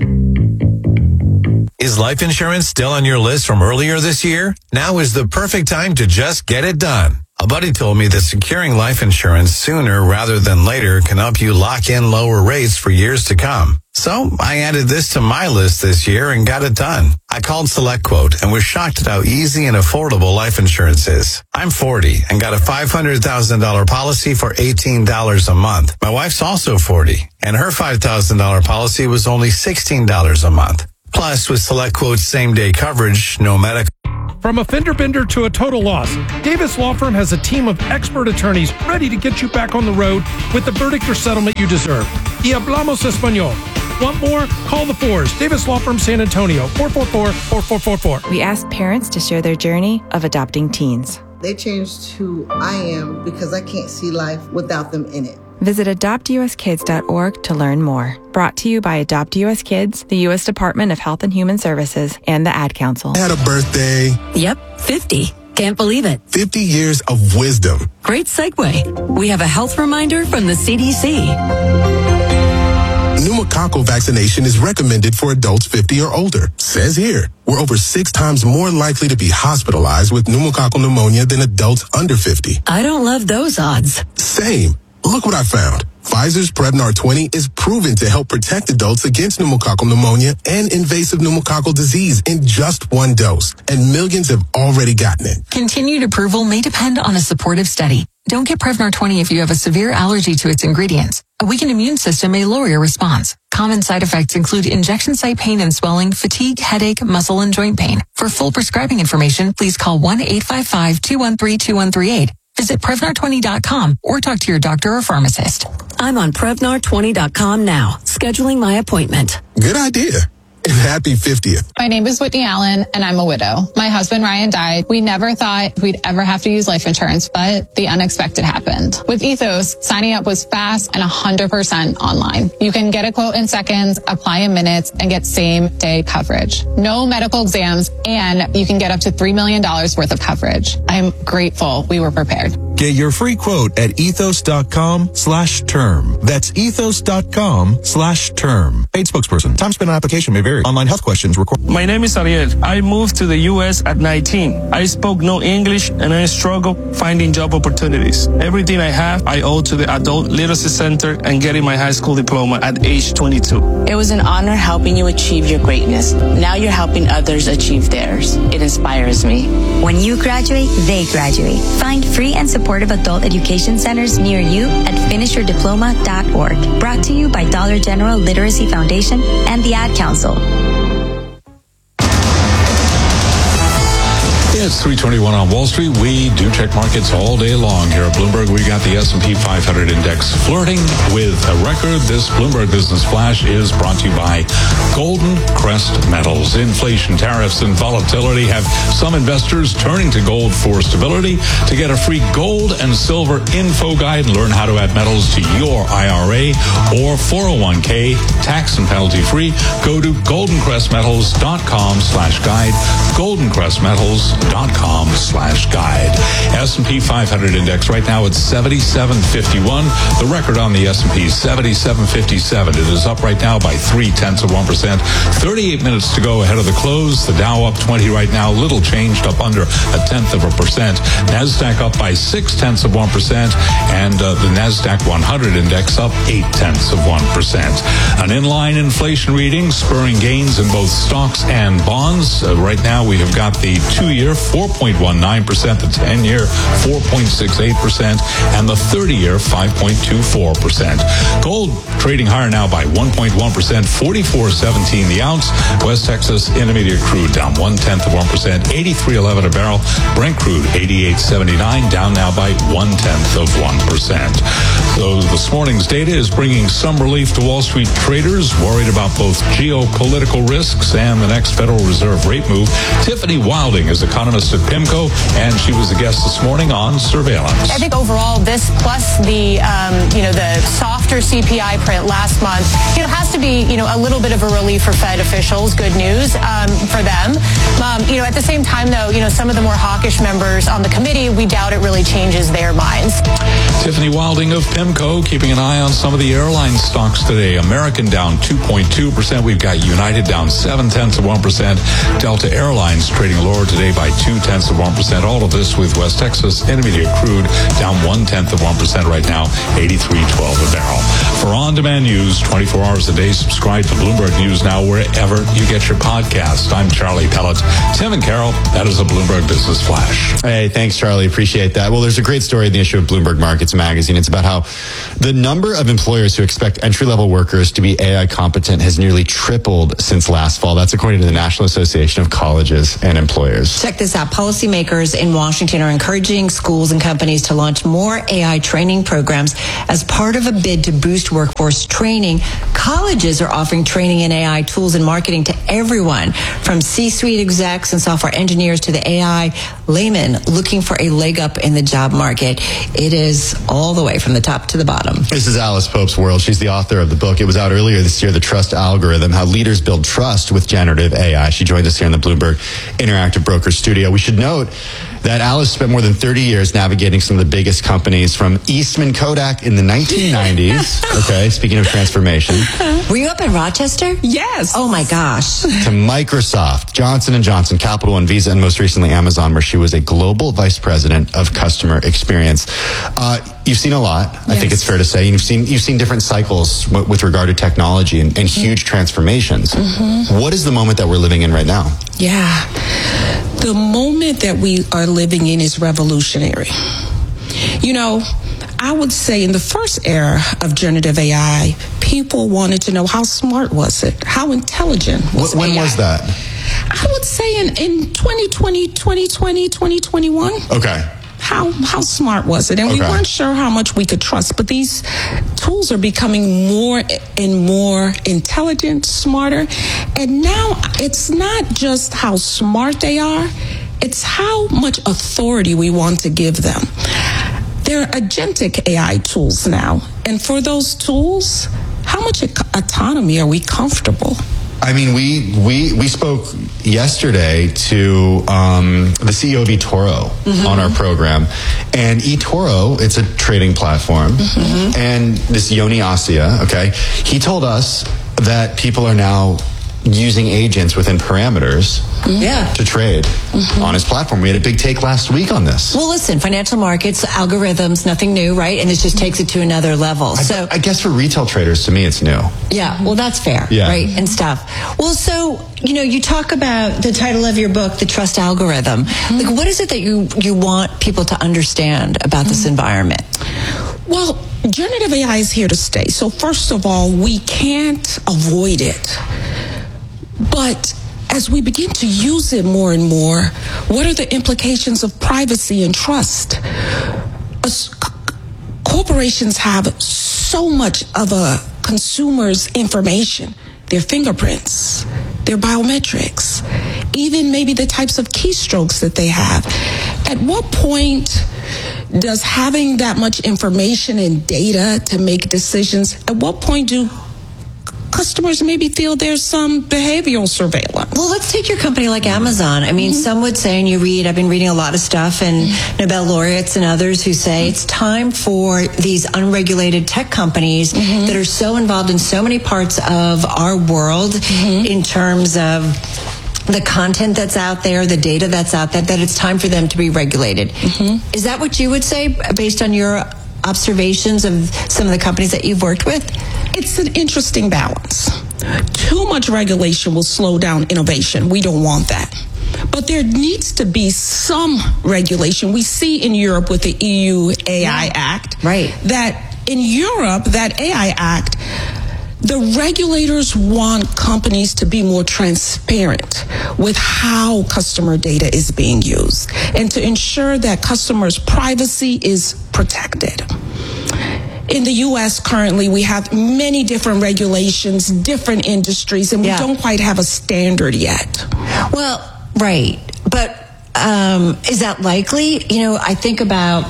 Is life insurance still on your list from earlier this year? Now is the perfect time to just get it done. A buddy told me that securing life insurance sooner rather than later can help you lock in lower rates for years to come. So I added this to my list this year and got it done. I called SelectQuote and was shocked at how easy and affordable life insurance is. I'm forty and got a five hundred thousand dollars policy for eighteen dollars a month. My wife's also forty and her five thousand dollars policy was only sixteen dollars a month. Plus, with SelectQuote's same-day coverage, no medical. From a fender bender to a total loss, Davis Law Firm has a team of expert attorneys ready to get you back on the road with the verdict or settlement you deserve. Y hablamos español. Want more? Call the Fours. Davis Law Firm San Antonio, four four four, four four four four. We asked parents to share their journey of adopting teens. They changed who I am because I can't see life without them in it. Visit adopt u s kids dot org to learn more. Brought to you by Adopt U S Kids, the U S Department of Health and Human Services, and the Ad Council. I had a birthday. Yep, fifty. Can't believe it. fifty years of wisdom. Great segue. We have a health reminder from the C D C. Pneumococcal vaccination is recommended for adults fifty or older. Says here, we're over six times more likely to be hospitalized with pneumococcal pneumonia than adults under fifty. I don't love those odds. Same. Look what I found. Pfizer's Prevnar twenty is proven to help protect adults against pneumococcal pneumonia and invasive pneumococcal disease in just one dose. And millions have already gotten it. Continued approval may depend on a supportive study. Don't get Prevnar twenty if you have a severe allergy to its ingredients. A weakened immune system may lower your response. Common side effects include injection site pain and swelling, fatigue, headache, muscle, and joint pain. For full prescribing information, please call one eight five five, two one three, two one three eight. Visit Prevnar twenty dot com or talk to your doctor or pharmacist. I'm on Prevnar twenty dot com now, scheduling my appointment. Good idea. And happy fiftieth. My name is Whitney Allen, and I'm a widow. My husband, Ryan, died. We never thought we'd ever have to use life insurance, but the unexpected happened. With Ethos, signing up was fast and one hundred percent online. You can get a quote in seconds, apply in minutes, and get same-day coverage. No medical exams, and you can get up to three million dollars worth of coverage. I'm grateful we were prepared. Get your free quote at ethos.com slash term. That's ethos.com slash term. Paid spokesperson. Time spent on application may vary. Online health questions required. My name is Ariel. I moved to the U S at nineteen. I spoke no English and I struggled finding job opportunities. Everything I have, I owe to the Adult Literacy Center and getting my high school diploma at age twenty-two. It was an honor helping you achieve your greatness. Now you're helping others achieve theirs. It inspires me. When you graduate, they graduate. Find free and supportive adult education centers near you at finish your diploma dot org. Brought to you by Dollar General Literacy Foundation and the Ad Council. It's three twenty-one on Wall Street. We do check markets all day long here at Bloomberg. We got the S and P five hundred index flirting with a record. This Bloomberg Business Flash is brought to you by Golden Crest Metals. Inflation, tariffs, and volatility have some investors turning to gold for stability. To get a free gold and silver info guide and learn how to add metals to your I R A or four oh one k, tax and penalty free, go to goldencrestmetals.com slash guide. goldencrestmetals.com slash guide. S and P five hundred index right now at seventy-seven fifty-one. The record on the S and P is seventy-seven fifty-seven. It is up right now by three tenths of one percent. thirty-eight minutes to go ahead of the close. The Dow up twenty right now, little changed, up under a tenth of a percent. NASDAQ up by six tenths of one percent, and uh, the NASDAQ one hundred index up eight tenths of one percent. An inline inflation reading spurring gains in both stocks and bonds. Uh, right now we have got the two-year four point one nine percent, the ten-year four point six eight percent, and the thirty-year five point two four percent. Gold trading higher now by one point one percent, forty-four seventeen the ounce. West Texas Intermediate crude down one-tenth of one percent, eighty-three eleven a barrel. Brent crude eighty-eight seventy-nine, down now by one-tenth of one percent. So this morning's data is bringing some relief to Wall Street traders worried about both geopolitical risks and the next Federal Reserve rate move. Tiffany Wilding is economist economist at PIMCO, and she was a guest this morning on Surveillance. I think overall, this plus the, um, you know, the softer C P I print last month, you know, has to be, you know, a little bit of a relief for Fed officials. Good news um, for them. Um, you know, at the same time, though, you know, some of the more hawkish members on the committee, we doubt it really changes their minds. Tiffany Wilding of PIMCO keeping an eye on some of the airline stocks today. American down two point two percent. We've got United down seven tenths of one percent. Delta Airlines trading lower today by two tenths of one percent. All of this with West Texas Intermediate crude down one tenth of one percent right now, eighty-three twelve a barrel. For on-demand news, twenty-four hours a day, subscribe to Bloomberg News Now wherever you get your podcast. I'm Charlie Pellet. Tim and Carol, that is a Bloomberg Business Flash. Hey, thanks, Charlie. Appreciate that. Well, there's a great story in the issue of Bloomberg Markets Magazine. It's about how the number of employers who expect entry-level workers to be A I competent has nearly tripled since last fall. That's according to the National Association of Colleges and Employers. Check this out. Policymakers in Washington are encouraging schools and companies to launch more A I training programs as part of a bid to boost workforce training. Colleges are offering training in A I tools and marketing to everyone, from C-suite execs and software engineers to the A I layman looking for a leg up in the job market. It is all the way from the top to the bottom. This is Alice Pope's world. She's the author of the book. It was out earlier this year, The Trust Algorithm, How Leaders Build Trust with Generative A I. She joined us here in the Bloomberg Interactive Brokers studio. We should note that Alice spent more than thirty years navigating some of the biggest companies, from Eastman Kodak in the nineteen nineties. Okay, speaking of transformation. Were you up in Rochester? Yes. Oh my gosh. To Microsoft, Johnson and Johnson, Capital One, Visa, and most recently Amazon, where she was a global vice president of customer experience. Uh, you've seen a lot, yes. I think it's fair to say. You've seen you've seen different cycles w- with regard to technology and, and huge transformations. Mm-hmm. What is the moment that we're living in right now? Yeah. The moment that we are living in is revolutionary. You know, I would say in the first era of generative A I, people wanted to know how smart was it? How intelligent was it? When A I? was that? I would say in, in twenty twenty, twenty twenty, twenty twenty-one. Okay. How how smart was it? And okay. we weren't sure how much we could trust. But these tools are becoming more and more intelligent, smarter. And now it's not just how smart they are, it's how much authority we want to give them. They're agentic A I tools now. And for those tools, how much autonomy are we comfortable? I mean, we we we spoke yesterday to um, the C E O of eToro mm-hmm. on our program, and eToro, it's a trading platform, mm-hmm. and this Yoni Asia, okay, he told us that people are now using agents within parameters yeah. to trade mm-hmm. on his platform. We had a big take last week on this. Well, listen, financial markets, algorithms, nothing new, right? And it just takes it to another level. I, so I guess for retail traders, to me, it's new. Yeah, well, that's fair, yeah. right, and stuff. Well, so, you know, you talk about the title of your book, The Trust Algorithm. Mm-hmm. Like, what is it that you, you want people to understand about mm-hmm. this environment? Well, generative A I is here to stay. So first of all, we can't avoid it. But as we begin to use it more and more, what are the implications of privacy and trust? As corporations have so much of a consumer's information, their fingerprints, their biometrics, even maybe the types of keystrokes that they have. At what point does having that much information and data to make decisions, at what point do customers maybe feel there's some behavioral surveillance? Well, let's take your company like Amazon. I mean, mm-hmm. some would say, and you read, I've been reading a lot of stuff, and mm-hmm. Nobel laureates and others who say mm-hmm. it's time for these unregulated tech companies mm-hmm. that are so involved in so many parts of our world mm-hmm. in terms of the content that's out there, the data that's out there, that it's time for them to be regulated. Mm-hmm. Is that what you would say based on your observations of some of the companies that you've worked with? It's an interesting balance. Too much regulation will slow down innovation. We don't want that. But there needs to be some regulation. We see in Europe with the E U A I Act, right, that in Europe, that A I Act, the regulators want companies to be more transparent with how customer data is being used and to ensure that customers' privacy is protected. In the U S currently, we have many different regulations, different industries, and we yeah. don't quite have a standard yet. Well, right. But um, is that likely? You know, I think about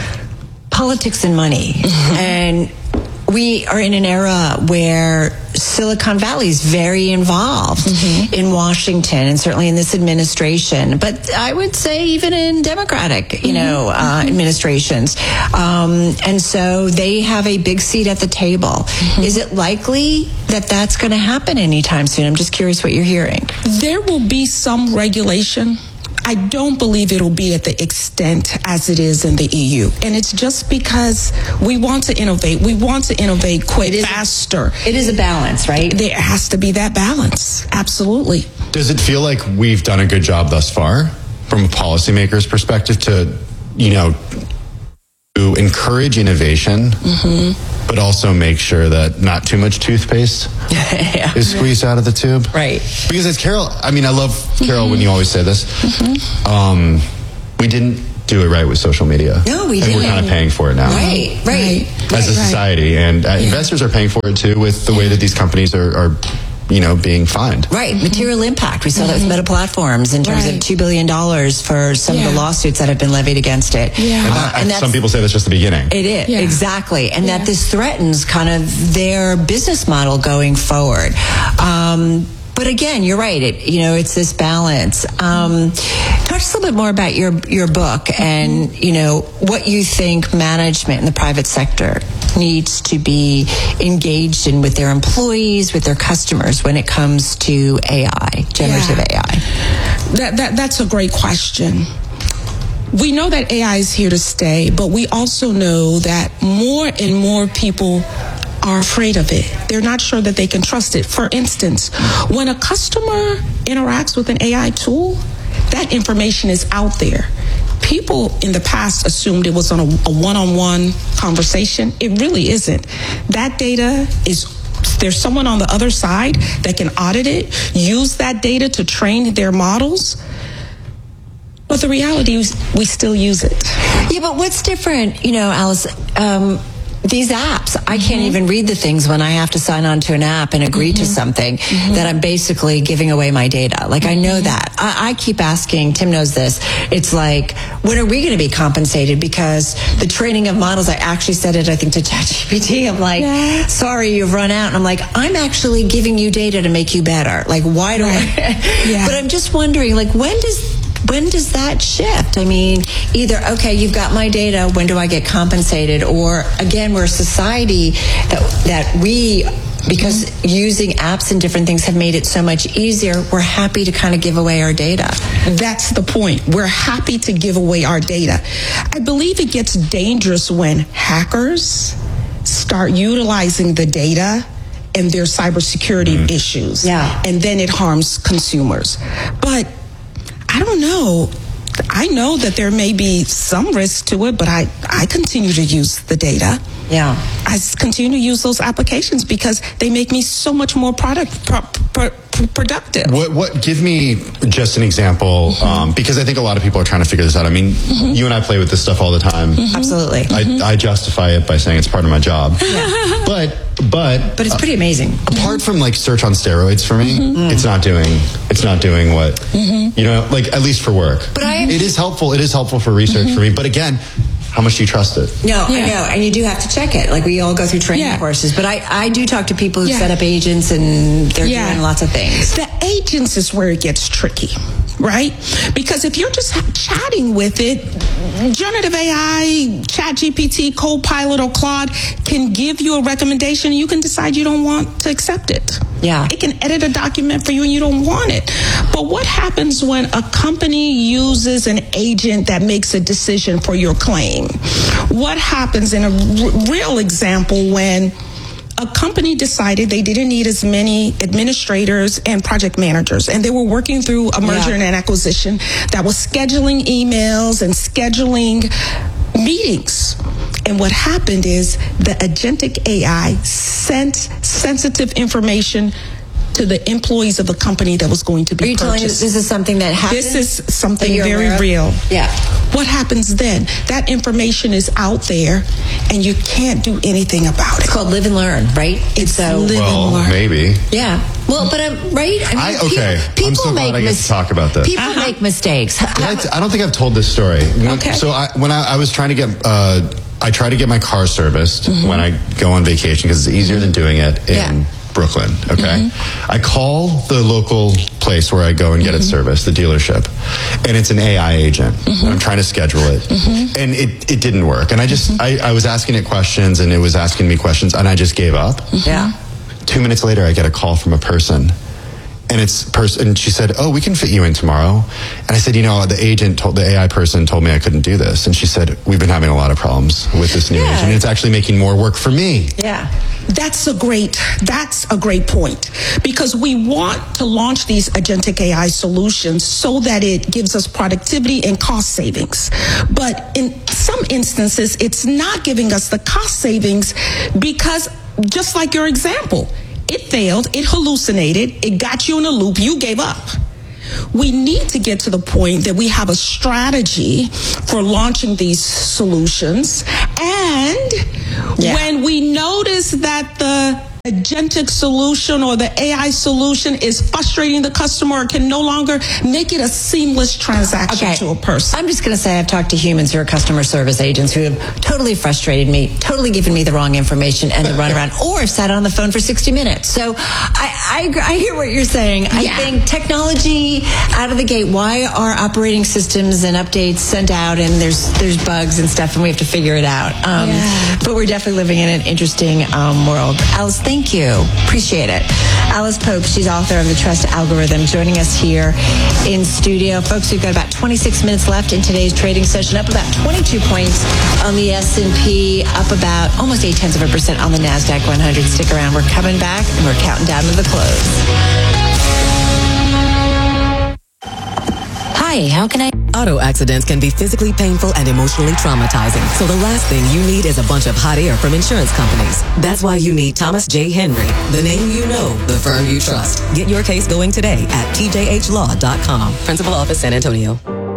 politics and money, mm-hmm. and we are in an era where Silicon Valley is very involved mm-hmm. in Washington and certainly in this administration, but I would say even in Democratic, you mm-hmm. know, uh, mm-hmm. administrations. Um, and so they have a big seat at the table. Mm-hmm. Is it likely that that's going to happen anytime soon? I'm just curious what you're hearing. There will be some regulation. I don't believe it'll be at the extent as it is in the E U. And it's just because we want to innovate. We want to innovate quick, it is, faster. It is a balance, right? There has to be that balance. Absolutely. Does it feel like we've done a good job thus far from a policymaker's perspective to, you know, to encourage innovation, mm-hmm. but also make sure that not too much toothpaste yeah. is squeezed out of the tube? Right. Because as Carol, I mean, I love, Carol, mm-hmm. when you always say this, mm-hmm. um, we didn't do it right with social media. No, we and didn't. And we're kind of paying for it now. Right, right. As right, a society. Right. And uh, yeah. investors are paying for it too with the way that these companies are, are you know, being fined. Right. Mm-hmm. Material impact. We saw mm-hmm. that with Meta Platforms in terms right. of two billion dollars for some yeah. of the lawsuits that have been levied against it. Yeah. And, that, uh, and some people say that's just the beginning. It is. Yeah. Exactly. And yeah. that this threatens kind of their business model going forward. Um, But again, you're right. It, you know, it's this balance. Um, talk to us a little bit more about your your book and, you know, what you think management in the private sector needs to be engaged in with their employees, with their customers when it comes to A I, generative yeah. A I. That, that that's a great question. We know that A I is here to stay, but we also know that more and more people are afraid of it. They're not sure that they can trust it. For instance, when a customer interacts with an A I tool, that information is out there. People in the past assumed it was on a, a one-on-one conversation. It really isn't. That data is, there's someone on the other side that can audit it, use that data to train their models. But the reality is we still use it. Yeah, but what's different, you know, Alice, um, these apps, I can't mm-hmm. even read the things when I have to sign on to an app and agree mm-hmm. to something mm-hmm. that I'm basically giving away my data. Like, I know that. I, I keep asking, Tim knows this, it's like, when are we going to be compensated? Because the training of models, I actually said it, I think, to ChatGPT. I'm like, yeah. sorry, you've run out. And I'm like, I'm actually giving you data to make you better. Like, why do right. I? yeah. But I'm just wondering, like, when does... When does that shift? I mean, either, okay, you've got my data, when do I get compensated? Or, again, we're a society that, that we, because mm-hmm. using apps and different things have made it so much easier, we're happy to kind of give away our data. That's the point. We're happy to give away our data. I believe it gets dangerous when hackers start utilizing the data and their cybersecurity mm-hmm. issues. Yeah. And then it harms consumers. But I don't know. I know that there may be some risk to it, but I, I continue to use the data. Yeah. I continue to use those applications because they make me so much more product pro, pro, productive. What? What? Give me just an example, mm-hmm. um, because I think a lot of people are trying to figure this out. I mean, mm-hmm. you and I play with this stuff all the time. Mm-hmm. Absolutely. I, mm-hmm. I justify it by saying it's part of my job. Yeah. But but but it's pretty amazing. Uh, apart from like search on steroids for me, mm-hmm. it's not doing it's not doing what mm-hmm. you know, like at least for work. But I it is helpful. It is helpful for research mm-hmm. for me. But again, how much do you trust it? No, yeah. I know. And you do have to check it. Like, we all go through training yeah. courses. But I, I do talk to people who yeah. set up agents, and they're yeah. doing lots of things. The agents is where it gets tricky, right? Because if you're just chatting with it, generative A I, ChatGPT, Copilot, or Claude can give you a recommendation, and you can decide you don't want to accept it. Yeah. It can edit a document for you, and you don't want it. But what happens when a company uses an agent that makes a decision for your claim? What happens in a r- real example when a company decided they didn't need as many administrators and project managers, and they were working through a merger yeah. and an acquisition that was scheduling emails and scheduling meetings. And what happened is the agentic A I sent sensitive information to the employees of the company that was going to be Are you purchased. telling us this is something that happened? This is something very real. Yeah. What happens then? That information is out there, and you can't do anything about it. It's called live and learn, right? It's so live well, and learn. Maybe. Yeah. Well, but I'm right. I mean, I, okay, people, I'm so make glad I get mis- to talk about this. People uh-huh. make mistakes. Did I, t- I don't think I've told this story. When, Okay. So I, when I, I was trying to get, uh, I try to get my car serviced Mm-hmm. when I go on vacation because it's easier than doing it in Yeah. Brooklyn. Okay. Mm-hmm. I call the local place where I go and get Mm-hmm. it serviced, the dealership, and it's an A I agent. Mm-hmm. I'm trying to schedule it, and it, it didn't work. And I just, Mm-hmm. I, I was asking it questions, and it was asking me questions, and I just gave up. Yeah. Two minutes later, I get a call from a person. And it's person. And she said, "Oh, we can fit you in tomorrow." And I said, "You know, the agent told the A I person told me I couldn't do this." And she said, "We've been having a lot of problems with this new Yeah. agent. It's actually making more work for me." Yeah. That's a great, that's a great point, because we want to launch these agentic A I solutions so that it gives us productivity and cost savings. But in some instances, it's not giving us the cost savings because, just like your example, it failed, it hallucinated, it got you in a loop, you gave up. We need to get to the point that we have a strategy for launching these solutions. And Yeah. when we notice that the agentic solution or the A I solution is frustrating the customer or can no longer make it a seamless transaction Okay. to a person. I'm just going to say I've talked to humans who are customer service agents who have totally frustrated me, totally given me the wrong information and the runaround, or sat on the phone for sixty minutes. So I, I, agree- I hear what you're saying. I Yeah. think technology out of the gate, why are operating systems and updates sent out and there's there's bugs and stuff and we have to figure it out. Um, Yeah. But we're definitely living in an interesting um, world. Alice, thank you. Appreciate it. Alice Pope, she's author of The Trust Algorithm, joining us here in studio. Folks, we've got about twenty-six minutes left in today's trading session, up about twenty-two points on the S and P, up about almost eight tenths of a percent on the NASDAQ one hundred. Stick around. We're coming back and we're counting down to the close. Hi, how can I? Auto accidents can be physically painful and emotionally traumatizing. So the last thing you need is a bunch of hot air from insurance companies. That's why you need Thomas J. Henry, the name you know, the firm you trust. Get your case going today at T J H law dot com. Principal Office, San Antonio.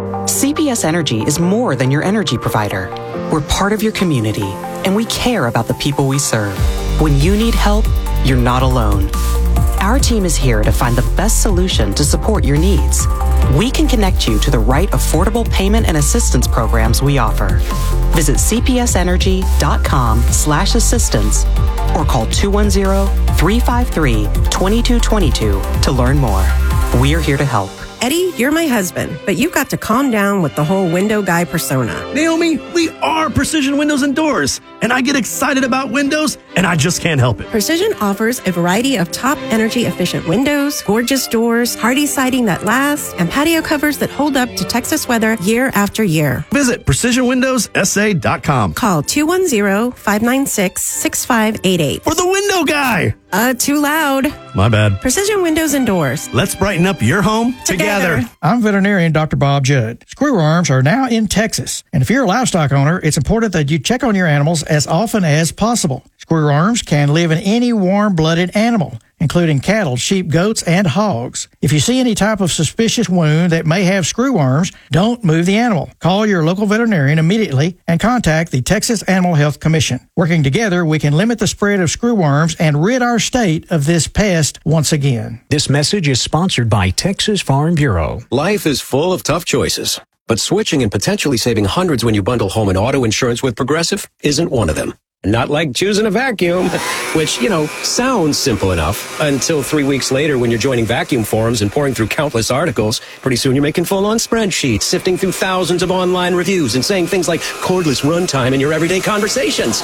C P S Energy is more than your energy provider. We're part of your community, and we care about the people we serve. When you need help, you're not alone. Our team is here to find the best solution to support your needs. We can connect you to the right affordable payment and assistance programs we offer. Visit c p s energy dot com slash assistance or call two one zero, three five three, two two two two to learn more. We're here to help. Eddie, you're my husband, but you've got to calm down with the whole window guy persona. Naomi, we are Precision Windows and Doors, and I get excited about windows, and I just can't help it. Precision offers a variety of top energy efficient windows, gorgeous doors, hardy siding that lasts, and patio covers that hold up to Texas weather year after year. Visit precision windows s a dot com. Call two one zero, five nine six, six five eight eight. For the window guy! Uh, too loud. My bad. Precision Windows and Doors. Let's brighten up your home together. I'm veterinarian Doctor Bob Judd. Screwworms are now in Texas, and if you're a livestock owner, it's important that you check on your animals as often as possible. Screwworms can live in any warm-blooded animal, including cattle, sheep, goats, and hogs. If you see any type of suspicious wound that may have screwworms, don't move the animal. Call your local veterinarian immediately and contact the Texas Animal Health Commission. Working together, we can limit the spread of screwworms and rid our state of this pest once again. This message is sponsored by Texas Farm Bureau. Life is full of tough choices, but switching and potentially saving hundreds when you bundle home and auto insurance with Progressive isn't one of them. Not like choosing a vacuum, which, you know, sounds simple enough until three weeks later when you're joining vacuum forums and pouring through countless articles. Pretty soon you're making full-on spreadsheets, sifting through thousands of online reviews and saying things like cordless runtime in your everyday conversations.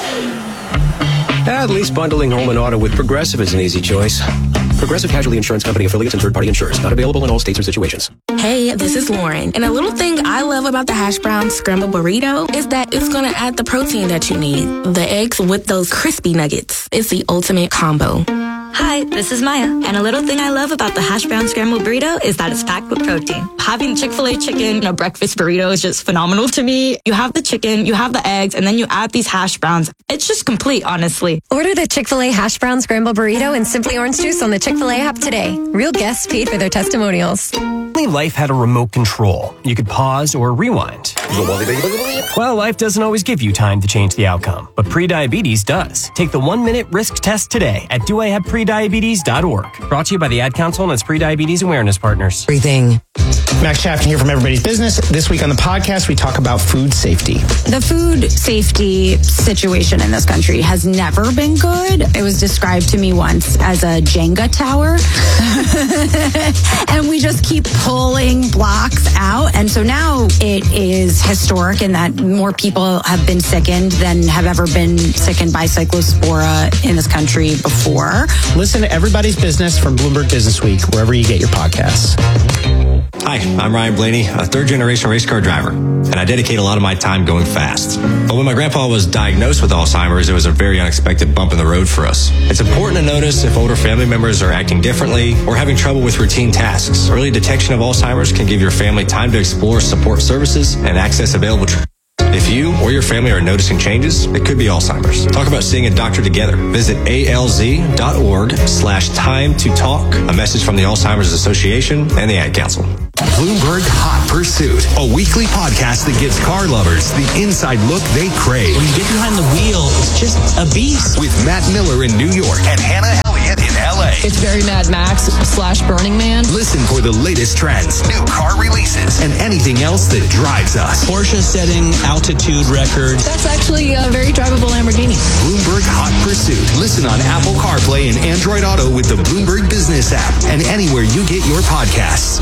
At least bundling home and auto with Progressive is an easy choice. Progressive Casualty Insurance Company affiliates and third-party insurers. Not available in all states or situations. Hey, this is Lauren. And a little thing I love about the hash brown scrambled burrito is that it's going to add the protein that you need. The eggs with those crispy nuggets. It's the ultimate combo. Hi, this is Maya, and a little thing I love about the hash brown scrambled burrito is that it's packed with protein. Having Chick-fil-A chicken in a breakfast burrito is just phenomenal to me. You have the chicken, you have the eggs, and then you add these hash browns. It's just complete, honestly. Order the Chick-fil-A hash brown scrambled burrito and Simply Orange Juice on the Chick-fil-A app today. Real guests paid for their testimonials. only life had a remote control, you could pause or rewind. Well, life doesn't always give you time to change the outcome, but prediabetes does. Take the one-minute risk test today at do I have prediabetes dot org. Brought to you by the Ad Council and its Prediabetes Awareness Partners. Everything. Max Chapman here from Everybody's Business. This week on the podcast, we talk about food safety. The food safety situation in this country has never been good. It was described to me once as a Jenga tower. And we just keep pulling blocks out. And so now it is historic in that more people have been sickened than have ever been sickened by cyclospora in this country before. Listen to Everybody's Business from Bloomberg Business Week, wherever you get your podcasts. Hi, I'm Ryan Blaney, a third-generation race car driver, and I dedicate a lot of my time going fast. But when my grandpa was diagnosed with Alzheimer's, it was a very unexpected bump in the road for us. It's important to notice if older family members are acting differently or having trouble with routine tasks. Early detection of Alzheimer's can give your family time to explore support services and access available treatment. If you or your family are noticing changes, it could be Alzheimer's. Talk about seeing a doctor together. Visit alz.org slash time to talk. A message from the Alzheimer's Association and the Ad Council. Bloomberg Hot Pursuit, a weekly podcast that gives car lovers the inside look they crave. When you get behind the wheel, it's just a beast. With Matt Miller in New York and Hannah Elliott in L A. It's very Mad Max slash Burning Man. Listen for the latest trends, new car releases, and anything else that drives us. Porsche setting altitude records. That's actually a very drivable Lamborghini. Bloomberg Hot Pursuit. Listen on Apple CarPlay and Android Auto with the Bloomberg Business app and anywhere you get your podcasts.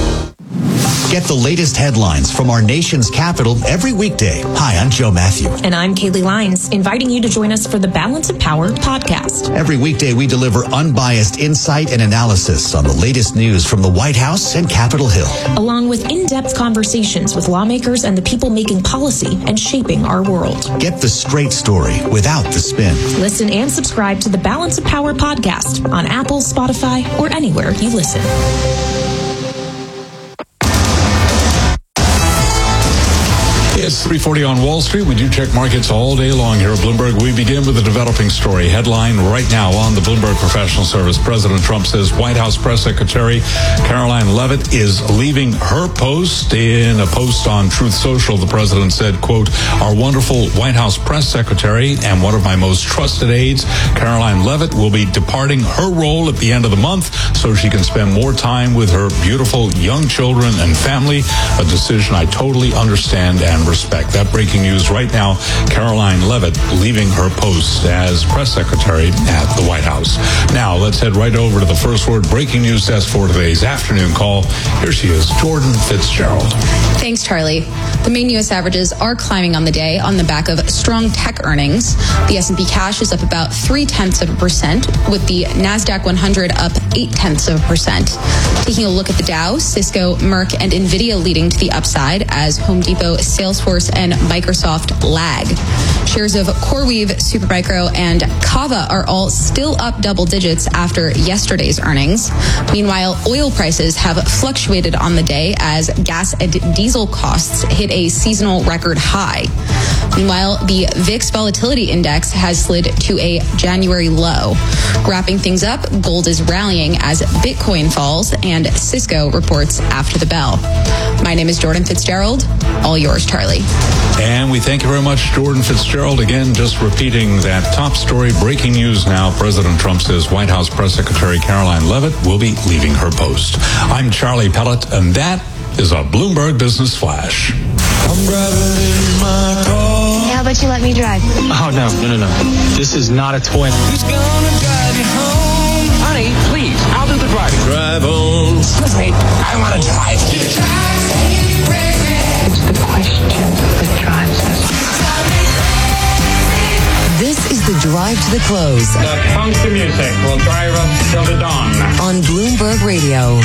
Get the latest headlines from our nation's capital every weekday. Hi, I'm Joe Matthew. And I'm Kaylee Lyons, inviting you to join us for the Balance of Power podcast. Every weekday, we deliver unbiased insight and analysis on the latest news from the White House and Capitol Hill, along with in-depth conversations with lawmakers and the people making policy and shaping our world. Get the straight story without the spin. Listen and subscribe to the Balance of Power podcast on Apple, Spotify, or anywhere you listen. It's three forty on Wall Street. We do check markets all day long here at Bloomberg. We begin with a developing story. Headline right now on the Bloomberg Professional Service. President Trump says White House Press Secretary Karoline Leavitt is leaving her post. In a post on Truth Social, the president said, quote, our wonderful White House Press Secretary and one of my most trusted aides, Karoline Leavitt, will be departing her role at the end of the month so she can spend more time with her beautiful young children and family, a decision I totally understand and respect. Respect. That breaking news right now, Karoline Leavitt leaving her post as press secretary at the White House. Now, let's head right over to the First Word breaking news desk for today's afternoon call. Here she is, Jordan Fitzgerald. Thanks, Charlie. The main U S averages are climbing on the day on the back of strong tech earnings. The S and P cash is up about three-tenths of a percent, with the NASDAQ one hundred up eight-tenths of a percent. Taking a look at the Dow, Cisco, Merck, and NVIDIA leading to the upside as Home Depot, Salesforce, and Microsoft lag. Shares of CoreWeave, Supermicro, and Kava are all still up double digits after yesterday's earnings. Meanwhile, oil prices have fluctuated on the day as gas and diesel costs hit a seasonal record high. Meanwhile, the V I X Volatility Index has slid to a January low. Wrapping things up, gold is rallying as Bitcoin falls and Cisco reports after the bell. My name is Jordan Fitzgerald. All yours, Charlie. And we thank you very much, Jordan Fitzgerald. Again, just repeating that top story, breaking news now. President Trump says White House Press Secretary Karoline Leavitt will be leaving her post. I'm Charlie Pellet, and that is a Bloomberg Business Flash. I'm driving in my car. Hey, how about you let me drive? Oh, no, no, no, no. This is not a toy. Who's gonna drive you home? Honey, please, I'll do the driving. Drive on. Excuse me, I want to drive. It's the question that drives us. This is the drive to the close. The funky music will drive us till the dawn. On Bloomberg Radio.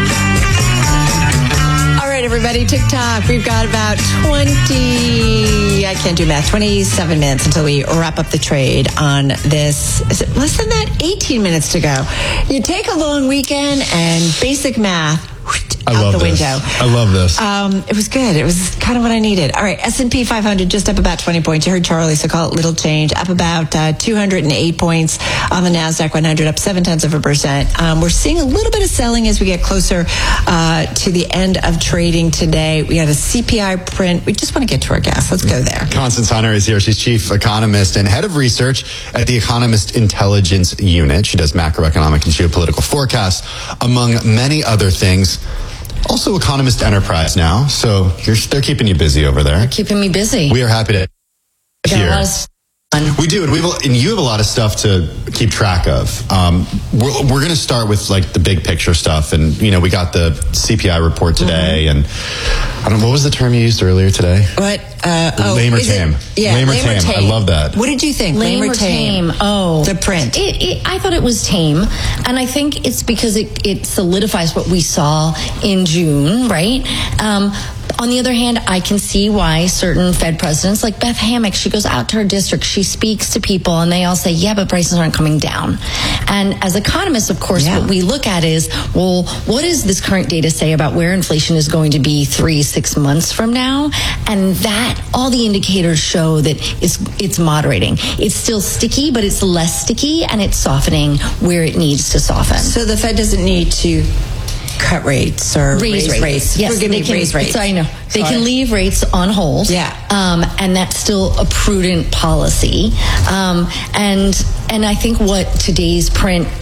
All right, everybody, TikTok. We've got about twenty, I can't do math, twenty-seven minutes until we wrap up the trade on this. Is it less than that? eighteen minutes to go. You take a long weekend and basic math. I I out love the this. window. I love this. Um, it was good. It was kind of what I needed. All right, S and P five hundred just up about twenty points. You heard Charlie, so call it little change. Up about uh, two hundred eight points on the NASDAQ one hundred, up seven tenths of a percent. Um, we're seeing a little bit of selling as we get closer uh, to the end of trading today. We had a C P I print. We just want to get to our gas. Let's go there. Constance Hunter is here. She's chief economist and head of research at the Economist Intelligence Unit. She does macroeconomic and geopolitical forecasts, among many other things. Also Economist Enterprise now, so you're, they're keeping you busy over there. They're keeping me busy. We are happy to hear. We do, and, we have, and you have a lot of stuff to keep track of. Um, we're we're going to start with like the big picture stuff, and you know we got the C P I report today, mm-hmm. and I don't know, what was the term you used earlier today? What? Uh, oh, lame or is it- tame? yeah, lame or lame or tame. I tame. love that. What did you think? Lame, or tame? tame? Oh, the print. It, it, I thought it was tame, and I think it's because it, it solidifies what we saw in June, right? Um, on the other hand, I can see why certain Fed presidents, like Beth Hammack, she goes out to her district, she speaks to people, and they all say, yeah, but prices aren't coming down. And as economists, of course, yeah. what we look at is, well, what does this current data say about where inflation is going to be three, six months from now? And that, all the indicators show that it's, it's moderating. It's still sticky, but it's less sticky, and it's softening where it needs to soften. So the Fed doesn't need to cut rates or raise, raise rates. rates. Yes, Forgive they me, can, raise rates. I know. They Sorry. can leave rates on hold. Yeah. Um, and that's still a prudent policy. Um, and and I think what today's print